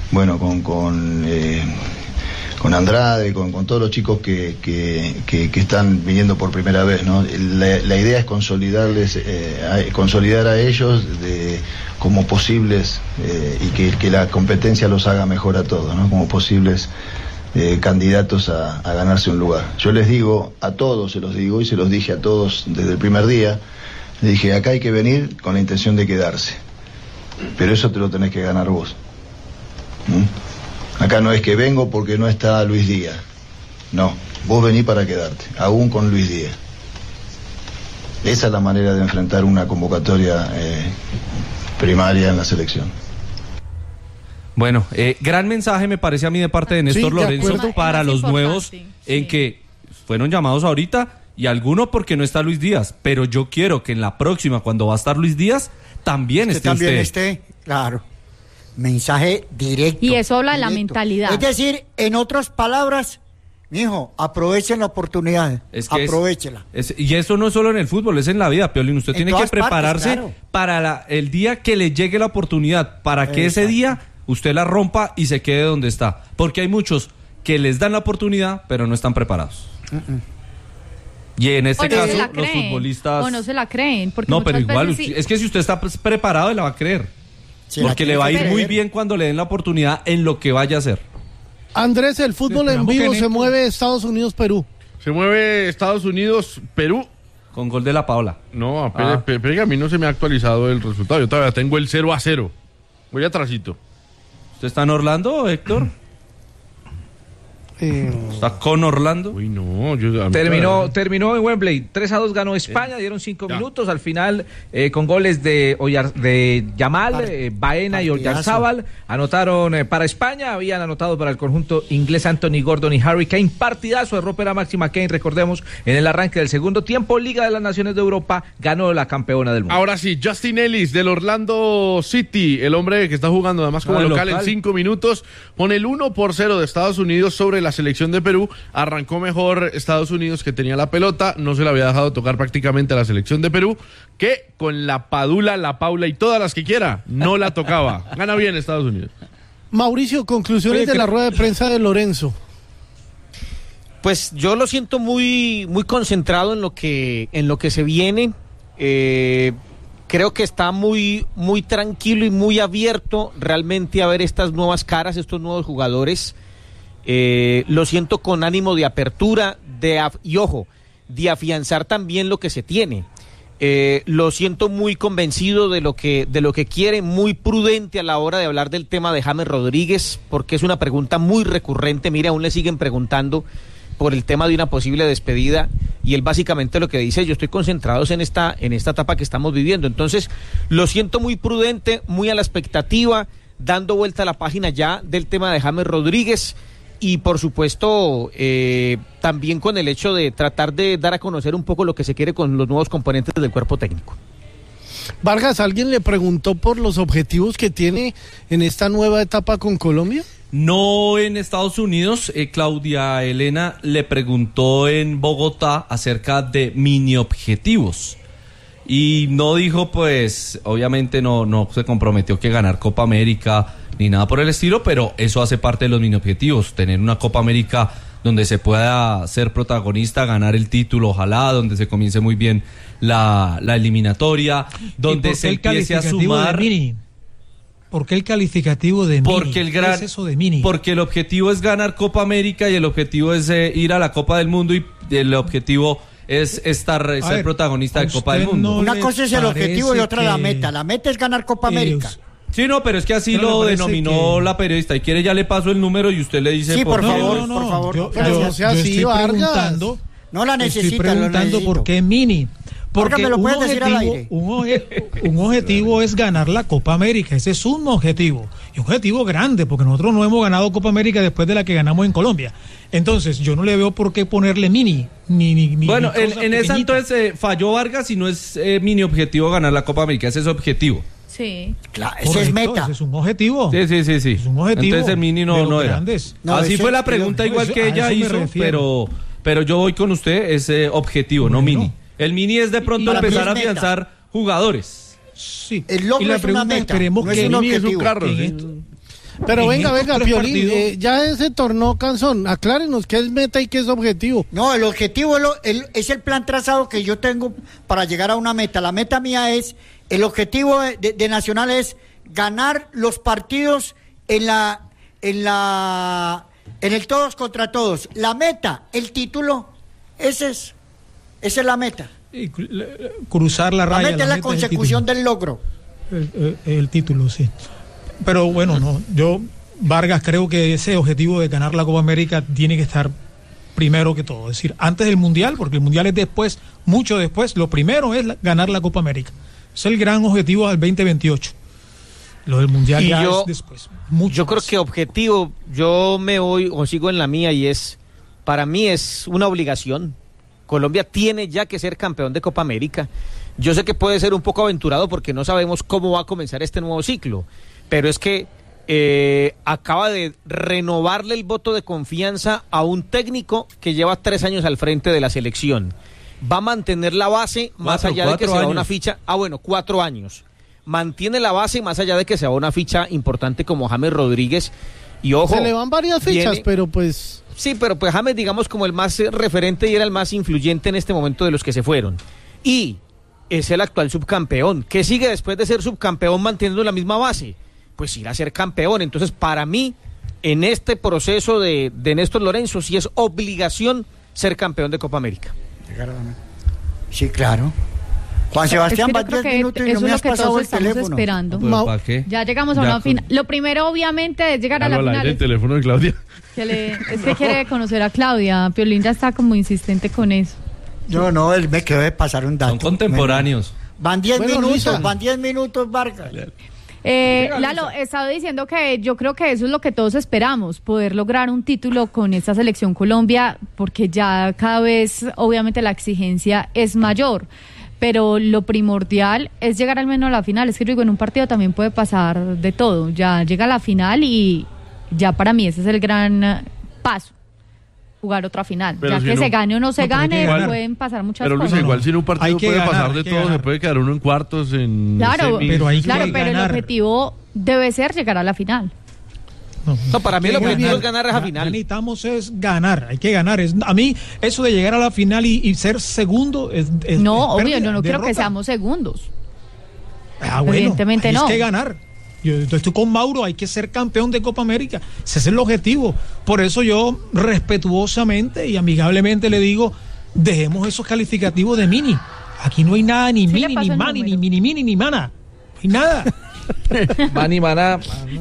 Andrade, con todos los chicos que están viniendo por primera vez, ¿no? La idea es consolidar a ellos como posibles, y que la competencia los haga mejor a todos, ¿no? Como posibles candidatos a ganarse un lugar. Yo les digo a todos, se los digo y se los dije a todos desde el primer día, les dije, acá hay que venir con la intención de quedarse, pero eso te lo tenés que ganar vos. Acá no es que vengo porque no está Luis Díaz. No, vos venís para quedarte, aún con Luis Díaz. Esa es la manera de enfrentar una convocatoria primaria en la selección. Bueno, gran mensaje me parece a mí de parte de Néstor Lorenzo para los nuevos, en que fueron llamados ahorita, y algunos porque no está Luis Díaz, pero yo quiero que en la próxima, cuando va a estar Luis Díaz, también esté usted. Claro. Mensaje directo. Y eso habla de la mentalidad. Es decir, en otras palabras, mijo, aprovechen la oportunidad. Aprovechela. Y eso no es solo en el fútbol, es en la vida, Piolín. Usted tiene que prepararse para el día que le llegue la oportunidad, para que ese día usted la rompa y se quede donde está. Porque hay muchos que les dan la oportunidad, pero no están preparados. Y en este caso, los futbolistas... O no se la creen. Porque no, pero igual, es que si usted está preparado, él la va a creer. Porque le va a ir muy bien cuando le den la oportunidad en lo que vaya a hacer. Andrés, el fútbol en vivo se mueve Estados Unidos-Perú. Se mueve Estados Unidos-Perú. Con gol de la Paola. No, pero a mí no se me ha actualizado el resultado. Yo todavía tengo el 0-0. Voy atrasito. ¿Usted está en Orlando, Héctor? ¿Está con Orlando? Uy, no. Terminó en Wembley. 3-2 ganó España, dieron 5 minutos. Al final, con goles de Yamal, Baena y Oyarzábal, anotaron para España. Habían anotado para el conjunto inglés Anthony Gordon y Harry Kane. Partidazo de Rópera Máxima Kane, recordemos, en el arranque del segundo tiempo. Liga de las Naciones de Europa, ganó la campeona del mundo. Ahora sí, Justin Ellis del Orlando City, el hombre que está jugando además como local en 5 minutos, pone el 1-0 de Estados Unidos sobre la selección de Perú. Arrancó mejor Estados Unidos, que tenía la pelota, no se la había dejado tocar prácticamente a la selección de Perú, que con la Padula, la Paula y todas las que quiera, no la tocaba. Gana bien Estados Unidos. Mauricio, conclusiones de la rueda de prensa de Lorenzo. Pues yo lo siento muy, muy concentrado en lo que se viene. Creo que está muy, muy tranquilo y muy abierto realmente a ver estas nuevas caras, estos nuevos jugadores. Lo siento con ánimo de apertura, y ojo, de afianzar también lo que se tiene. Lo siento muy convencido de lo que quiere, muy prudente a la hora de hablar del tema de James Rodríguez, porque es una pregunta muy recurrente. Mire, aún le siguen preguntando por el tema de una posible despedida, y él básicamente lo que dice: yo estoy concentrado en esta etapa que estamos viviendo. Entonces, lo siento muy prudente, muy a la expectativa, dando vuelta a la página ya del tema de James Rodríguez. Y por supuesto, también con el hecho de tratar de dar a conocer un poco lo que se quiere con los nuevos componentes del cuerpo técnico. Vargas, ¿alguien le preguntó por los objetivos que tiene en esta nueva etapa con Colombia? No en Estados Unidos. Claudia Elena le preguntó en Bogotá acerca de mini objetivos. Y no dijo, pues, obviamente no se comprometió que ganar Copa América ni nada por el estilo, pero eso hace parte de los mini objetivos, tener una Copa América donde se pueda ser protagonista, ganar el título, ojalá, donde se comience muy bien la eliminatoria, donde se empiece a sumar. ¿Por qué el calificativo de mini? Porque ¿Qué es eso de mini? Porque el objetivo es ganar Copa América y el objetivo es ir a la Copa del Mundo y el objetivo es ser protagonista de Copa del Mundo. Una cosa es el objetivo y otra la meta. La meta es ganar Copa América. Sí, no, pero es que así lo denominó la periodista. Y quiere, ya le paso el número y usted le dice... Sí, por favor. Yo estoy preguntando... No la necesita. Estoy preguntando por qué mini. Porque un objetivo es ganar la Copa América. Ese es un objetivo. Y un objetivo grande, porque nosotros no hemos ganado Copa América después de la que ganamos en Colombia. Entonces, yo no le veo por qué ponerle mini. Bueno, en esa entonces falló Vargas y no es mini objetivo ganar la Copa América. Ese es objetivo. Sí. Claro, ese es meta. Ese es un objetivo. Sí. Es un objetivo. Entonces el mini no era. No, así fue la pregunta, igual que ella hizo, pero yo voy con usted, ese objetivo, no mini. El mini es de pronto empezar a afianzar jugadores. Sí. El logro y la es pregunta una meta. Esperemos no que es un objetivo. Es un carro. Pero venga, Piolín, ya ese torneo cansón, aclárenos qué es meta y qué es objetivo. No, el objetivo es el plan trazado que yo tengo para llegar a una meta. La meta mía es, el objetivo de Nacional es ganar los partidos en el todos contra todos. La meta, el título, esa es la meta. Cruzar la raya. La meta es la consecución del logro. El título, sí. Pero bueno, yo, Vargas, creo que ese objetivo de ganar la Copa América tiene que estar primero que todo. Es decir, antes del Mundial, porque el Mundial es después, mucho después. Lo primero es ganar la Copa América. Es el gran objetivo del 2028. Lo del Mundial ya es después. Yo creo que objetivo, yo me voy o sigo en la mía y para mí es una obligación. Colombia tiene ya que ser campeón de Copa América. Yo sé que puede ser un poco aventurado porque no sabemos cómo va a comenzar este nuevo ciclo, pero es que acaba de renovarle el voto de confianza a un técnico que lleva 3 años al frente de la selección. Va a mantener la base más allá de que se va una ficha. 4 años. Mantiene la base más allá de que se va una ficha importante como James Rodríguez. Y ojo, se le van varias fichas, pero pues... Sí, pero pues James, digamos, como el más referente y era el más influyente en este momento de los que se fueron. Y es el actual subcampeón. ¿Qué sigue después de ser subcampeón manteniendo la misma base? Pues ir a ser campeón. Entonces, para mí, en este proceso de Néstor Lorenzo, sí es obligación ser campeón de Copa América. Sí, claro. Juan Sebastián, va 10 minutos y no me has pasado el teléfono. Esperando. ¿Para qué? Ya llegamos a una final. Lo primero, obviamente, es llegar a la final. El teléfono de Claudia. Es que quiere conocer a Claudia. Piolín ya está como insistente con eso. No, él me quedó de pasar un dato. Son contemporáneos. Van 10 minutos, Vargas. Lalo, estaba diciendo que yo creo que eso es lo que todos esperamos, poder lograr un título con esta selección Colombia, porque ya cada vez, obviamente, la exigencia es mayor. Pero lo primordial es llegar al menos a la final. Es que yo digo, en un partido también puede pasar de todo. Ya llega a la final y ya para mí ese es el gran paso. Jugar otra final. Pero ya si que se gane o no se gane, pueden pasar muchas cosas. Pero Luis, igual si en un partido puede pasar de todo, se puede quedar uno en cuartos, Claro, pero el objetivo debe ser llegar a la final. No, para mí el objetivo es ganar esa final. Necesitamos es ganar, hay que ganar. A mí eso de llegar a la final y ser segundo es no, obvio, yo no quiero que seamos segundos. Bueno, evidentemente no. Hay que ganar. Yo estoy con Mauro, hay que ser campeón de Copa América. Ese es el objetivo. Por eso yo respetuosamente y amigablemente le digo, dejemos esos calificativos de mini. Aquí no hay nada, ni mini, ni mani, ni mini, ni mana. No hay nada. Mani, maná.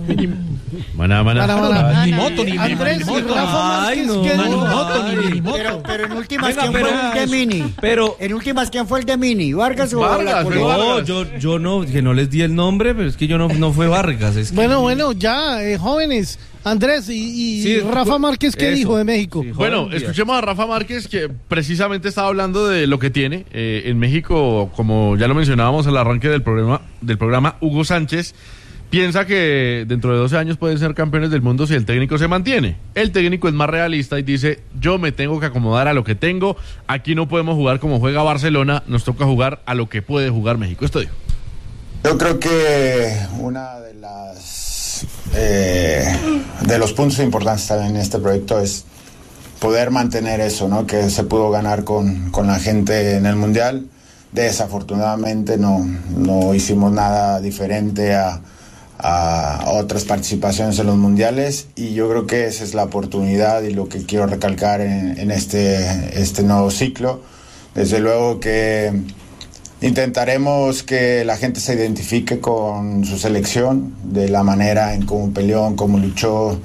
Maná. Ni moto, ni Andrés, moto. Ay, no. Ni moto. Pero en últimas, ¿quién fue el de mini? En últimas, ¿quién fue el de mini? ¿Vargas o Vargas? No, yo no, que no les di el nombre, pero es que yo no fue Vargas. Es que bueno, ya, jóvenes. Andrés y Rafa Márquez, ¿qué dijo de México? Sí, bueno, escuchemos a Rafa Márquez, que precisamente estaba hablando de lo que tiene en México, como ya lo mencionábamos al arranque del programa, Hugo Sánchez piensa que dentro de 12 años pueden ser campeones del mundo si el técnico se mantiene. El técnico es más realista y dice, yo me tengo que acomodar a lo que tengo, aquí no podemos jugar como juega Barcelona, nos toca jugar a lo que puede jugar México. Esto digo. Yo creo que una de los puntos importantes también en este proyecto es poder mantener eso, ¿no? Que se pudo ganar con la gente en el Mundial. Desafortunadamente no hicimos nada diferente a otras participaciones en los mundiales, y yo creo que esa es la oportunidad y lo que quiero recalcar en este nuevo ciclo. Desde luego que intentaremos que la gente se identifique con su selección, de la manera en cómo peleó, en cómo luchó,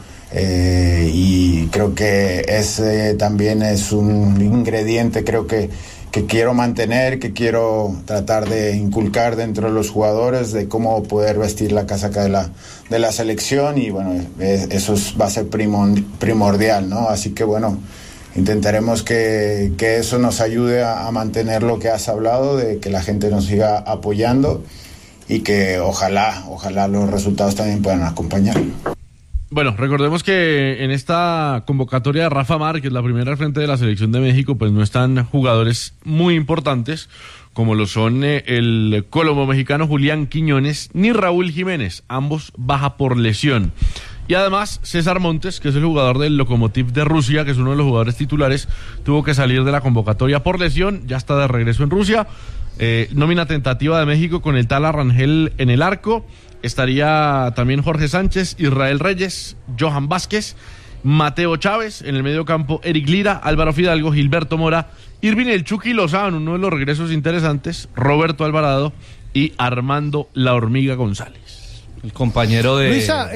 y creo que ese también es un ingrediente, creo que quiero mantener, que quiero tratar de inculcar dentro de los jugadores, de cómo poder vestir la casaca de la selección, y bueno, eso va a ser primordial, ¿no? Así que bueno, intentaremos que eso nos ayude a mantener lo que has hablado, de que la gente nos siga apoyando y que ojalá los resultados también puedan acompañar. Bueno, recordemos que en esta convocatoria de Rafa Márquez, la primera al frente de la selección de México, pues no están jugadores muy importantes como lo son el colombo mexicano Julián Quiñones ni Raúl Jiménez, ambos baja por lesión. Y además César Montes, que es el jugador del Lokomotiv de Rusia, que es uno de los jugadores titulares, tuvo que salir de la convocatoria por lesión, ya está de regreso en Rusia. Nómina tentativa de México con el Tala Rangel en el arco. Estaría también Jorge Sánchez, Israel Reyes, Johan Vázquez, Mateo Chávez, en el medio campo Eric Lira, Álvaro Fidalgo, Gilberto Mora, Irving El Chucky Lozano, uno de los regresos interesantes, Roberto Alvarado y Armando La Hormiga González. El compañero de... Luisa,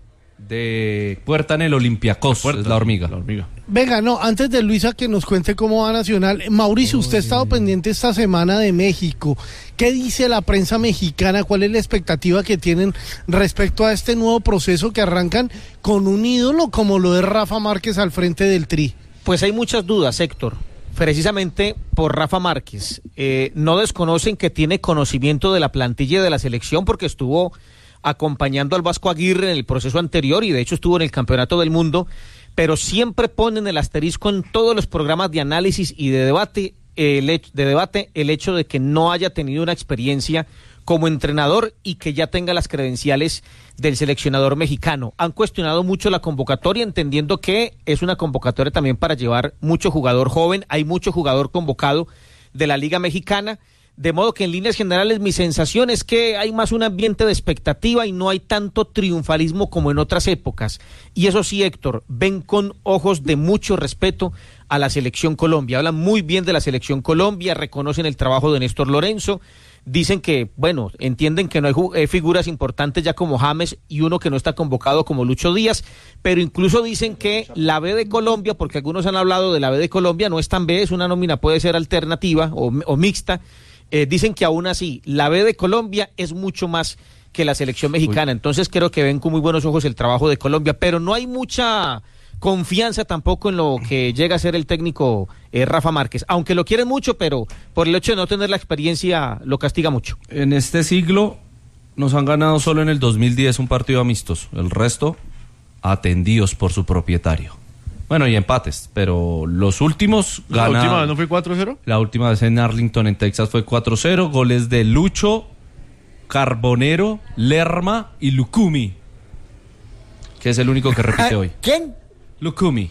de Puerta en el Olympiacos, es La Hormiga. Venga, no, antes de Luisa que nos cuente cómo va Nacional, Mauricio, usted ha estado pendiente esta semana de México. ¿Qué dice la prensa mexicana? ¿Cuál es la expectativa que tienen respecto a este nuevo proceso que arrancan con un ídolo como lo es Rafa Márquez al frente del Tri? Pues hay muchas dudas, Héctor, precisamente por Rafa Márquez. No desconocen que tiene conocimiento de la plantilla de la selección porque estuvo acompañando al Vasco Aguirre en el proceso anterior y de hecho estuvo en el Campeonato del Mundo, pero siempre ponen el asterisco en todos los programas de análisis y de debate el hecho de que no haya tenido una experiencia como entrenador y que ya tenga las credenciales del seleccionador mexicano. Han cuestionado mucho la convocatoria, entendiendo que es una convocatoria también para llevar mucho jugador joven, hay mucho jugador convocado de la Liga Mexicana. De modo que en líneas generales mi sensación es que hay más un ambiente de expectativa y no hay tanto triunfalismo como en otras épocas. Y eso sí, Héctor, ven con ojos de mucho respeto a la Selección Colombia. Hablan muy bien de la Selección Colombia, reconocen el trabajo de Néstor Lorenzo, dicen que, bueno, entienden que no hay figuras importantes ya como James y uno que no está convocado como Lucho Díaz, pero incluso dicen que la B de Colombia, porque algunos han hablado de la B de Colombia, no es tan B, es una nómina, puede ser alternativa o mixta. Dicen que aún así la B de Colombia es mucho más que la selección mexicana, entonces creo que ven con muy buenos ojos el trabajo de Colombia, pero no hay mucha confianza tampoco en lo que llega a ser el técnico Rafa Márquez, aunque lo quieren mucho, pero por el hecho de no tener la experiencia lo castiga mucho. En este siglo nos han ganado solo en el 2010 un partido amistoso, el resto atendidos por su propietario. Bueno, y empates, pero los últimos ganaron. ¿La última no fue 4-0? La última vez en Arlington, en Texas, fue 4-0. Goles de Lucho, Carbonero, Lerma y Lucumi, que es el único que repite hoy. ¿Quién? Lucumi.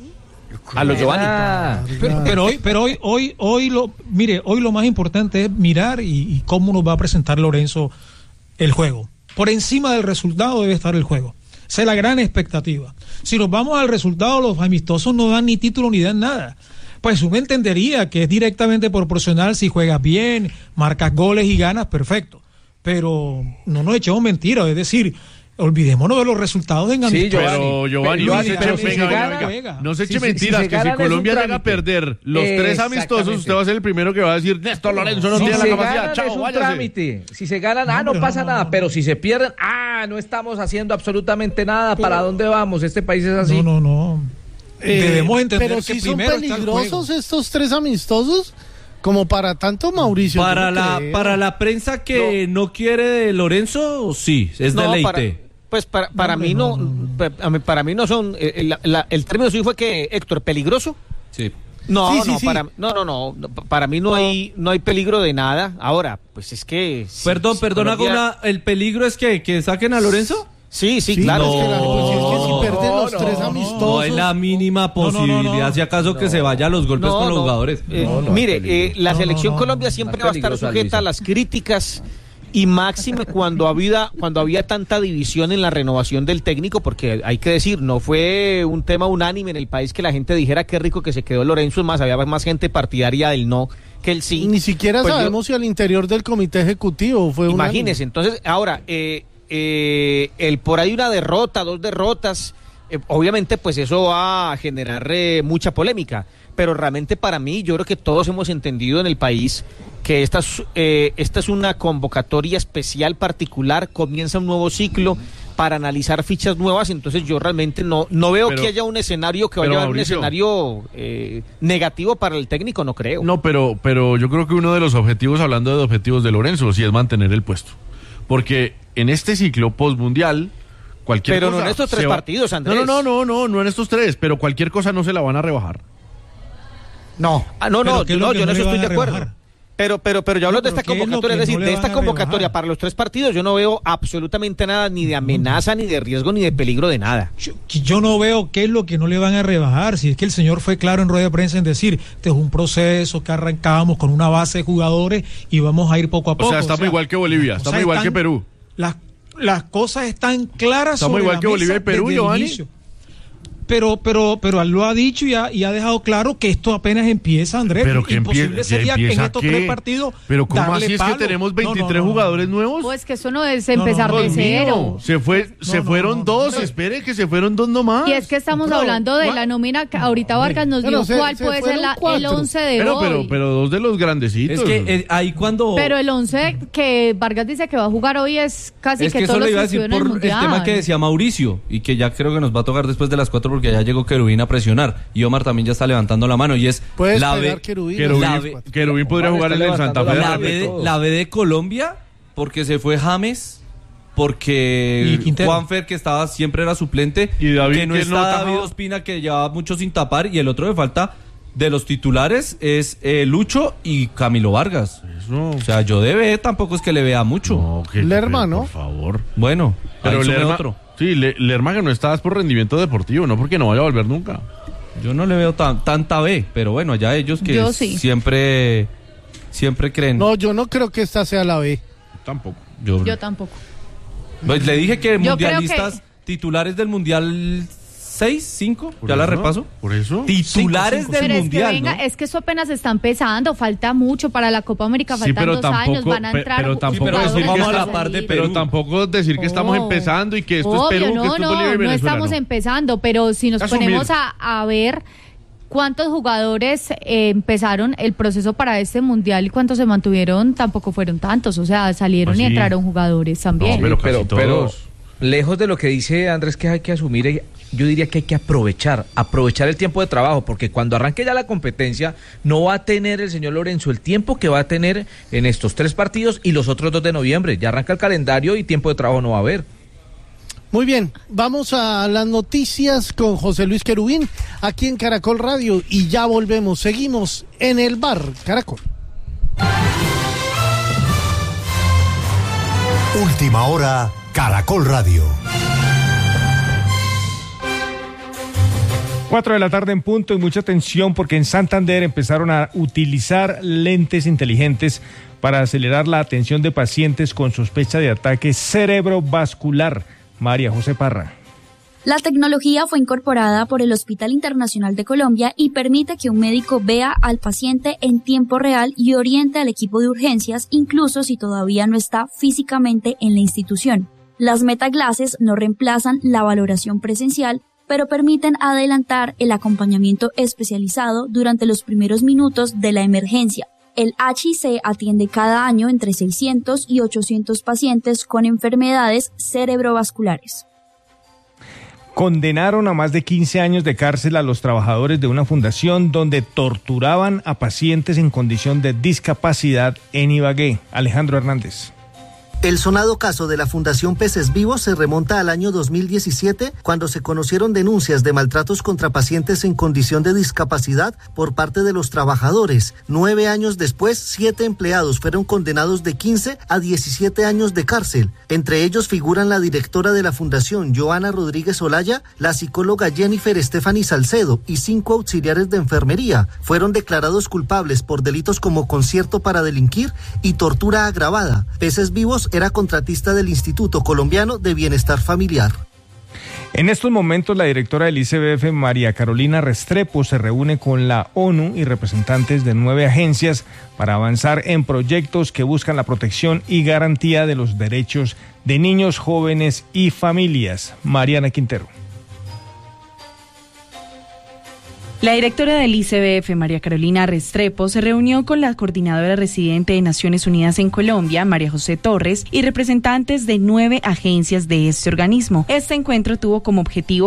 A los Giovanni. Pero hoy lo más importante es mirar y cómo nos va a presentar Lorenzo el juego. Por encima del resultado debe estar el juego. Esa es la gran expectativa. Si nos vamos al resultado, los amistosos no dan ni título ni dan nada. Pues uno entendería que es directamente proporcional si juegas bien, marcas goles y ganas, perfecto. Pero no nos echemos mentiras, es decir, olvidémonos de los resultados en amistosos. Pero Giovanni, no se eche mentiras, que si Colombia llega a perder los 3 amistosos, usted va a ser el primero que va a decir, Néstor Lorenzo no tiene la capacidad, chao, váyase. Trámite. Si se ganan, no pasa nada, pero si se pierden, no estamos haciendo absolutamente nada, ¿para dónde vamos? Este país es así. No. Debemos entender pero que si son primero peligrosos estos 3 amistosos, Como para tanto, Mauricio. Para la prensa que no quiere de Lorenzo, sí, es deleite. Para mí no son el término suyo fue que Héctor, peligroso. Sí. No, para mí no hay peligro de nada. Ahora, pues es que Perdón, Colombia... ¿el peligro es que saquen a Lorenzo? Sí, claro. No, es que si pierden los tres amistosos. No hay la mínima posibilidad, si acaso, que se vaya a los golpes con los jugadores. Mire, la selección Colombia siempre va a estar sujeta a las críticas y máxime cuando había tanta división en la renovación del técnico, porque hay que decir, no fue un tema unánime en el país que la gente dijera qué rico que se quedó Lorenzo, más había más gente partidaria del no que el sí. Ni siquiera sabemos si al interior del comité ejecutivo fue imagínese, entonces, ahora, el por ahí una derrota, 2 derrotas, obviamente pues eso va a generar mucha polémica, pero realmente para mí, yo creo que todos hemos entendido en el país que esta es una convocatoria especial particular, comienza un nuevo ciclo para analizar fichas nuevas, entonces yo realmente no veo que haya un escenario que vaya a haber un escenario negativo para el técnico, no creo. No, pero yo creo que uno de los objetivos, hablando de objetivos de Lorenzo, sí es mantener el puesto, porque en este ciclo postmundial cualquier cosa... Pero no en estos 3 partidos, Andrés. No en estos 3, pero cualquier cosa no se la van a rebajar. No, yo en eso estoy de acuerdo. Pero yo hablo de esta convocatoria, es decir, de esta convocatoria para los 3 partidos, yo no veo absolutamente nada, ni de amenaza, ni de riesgo, ni de peligro de nada. Yo no veo qué es lo que no le van a rebajar, si es que el señor fue claro en rueda de prensa en decir, este es un proceso que arrancábamos con una base de jugadores y vamos a ir poco a poco. O sea, estamos igual que Bolivia, estamos igual que Perú. Las cosas están claras. Estamos igual que Bolivia y Perú, Giovanni. Pero él lo ha dicho y ha dejado claro que esto apenas empieza, Andrés. Pero que imposible sería que en estos 3 partidos. Pero ¿cómo así es que tenemos 23 jugadores nuevos? Pues que eso no es empezar de cero. Se fueron 2, espere que se fueron 2 nomás. Y es que estamos hablando de la nómina que ahorita Vargas nos dio cuál puede ser el 11 de hoy. Pero 2 de los grandecitos. Es que ahí cuando... Pero el 11 que Vargas dice que va a jugar hoy es casi que todos los que estuvieron en el Mundial. El tema que decía Mauricio, y que ya creo que nos va a tocar después de las 4 porque ya llegó Querubín a presionar y Omar también ya está levantando la mano y es Querubín podría jugar en el Santa Fe. La B de Colombia, porque se fue James, porque Juanfer, que estaba siempre era suplente, y David, que no está David Ospina, que llevaba mucho sin tapar, y el otro de falta de los titulares es Lucho y Camilo Vargas. Eso. O sea, yo de B tampoco es que le vea mucho. No, Lerma, ¿no? Por favor. Bueno, pero Lerma... Sí, Lerma que no estás por rendimiento deportivo, no porque no vaya a volver nunca. Yo no le veo tanta B, pero bueno, allá ellos que siempre creen. No, yo no creo que esta sea la B. Tampoco. Yo tampoco. Pues le dije que mundialistas titulares del Mundial 6, 5, ya la repaso. ¿Por eso? Titulares del pero Mundial, es que, ¿no? es que eso apenas está empezando, falta mucho para la Copa América, faltan 2 años, van a entrar pero tampoco decir que estamos empezando y que esto es Perú, que esto es Bolivia y Venezuela. No estamos empezando, pero si nos ponemos a ver cuántos jugadores empezaron el proceso para este Mundial y cuántos se mantuvieron, tampoco fueron tantos, o sea, salieron y entraron jugadores también. No, pero lejos de lo que dice Andrés que hay que asumir, yo diría que hay que aprovechar el tiempo de trabajo, porque cuando arranque ya la competencia no va a tener el señor Lorenzo el tiempo que va a tener en estos 3 partidos y los otros 2 de noviembre. Ya arranca el calendario y tiempo de trabajo no va a haber. Muy bien, vamos a las noticias con José Luis Querubín aquí en Caracol Radio y ya volvemos, seguimos en el bar Caracol. Última hora, Caracol Radio. 4 de la tarde en punto y mucha atención porque en Santander empezaron a utilizar lentes inteligentes para acelerar la atención de pacientes con sospecha de ataque cerebrovascular. María José Parra. La tecnología fue incorporada por el Hospital Internacional de Colombia y permite que un médico vea al paciente en tiempo real y oriente al equipo de urgencias, incluso si todavía no está físicamente en la institución. Las metaglases no reemplazan la valoración presencial, pero permiten adelantar el acompañamiento especializado durante los primeros minutos de la emergencia. El HIC atiende cada año entre 600 y 800 pacientes con enfermedades cerebrovasculares. condenaron a más de 15 años de cárcel a los trabajadores de una fundación donde torturaban a pacientes en condición de discapacidad en Ibagué. Alejandro Hernández. El sonado caso de la Fundación Peces Vivos se remonta al año 2017, cuando se conocieron denuncias de maltratos contra pacientes en condición de discapacidad por parte de los trabajadores. 9 años después, 7 empleados fueron condenados de 15 a 17 años de cárcel. Entre ellos figuran la directora de la Fundación, Joana Rodríguez Olaya, la psicóloga Jennifer Stephanie Salcedo y 5 auxiliares de enfermería. Fueron declarados culpables por delitos como concierto para delinquir y tortura agravada. Peces Vivos era contratista del Instituto Colombiano de Bienestar Familiar. En estos momentos, la directora del ICBF, María Carolina Restrepo, se reúne con la ONU y representantes de 9 agencias para avanzar en proyectos que buscan la protección y garantía de los derechos de niños, jóvenes y familias. Mariana Quintero. La directora del ICBF, María Carolina Restrepo, se reunió con la coordinadora residente de Naciones Unidas en Colombia, María José Torres, y representantes de 9 agencias de este organismo. Este encuentro tuvo como objetivo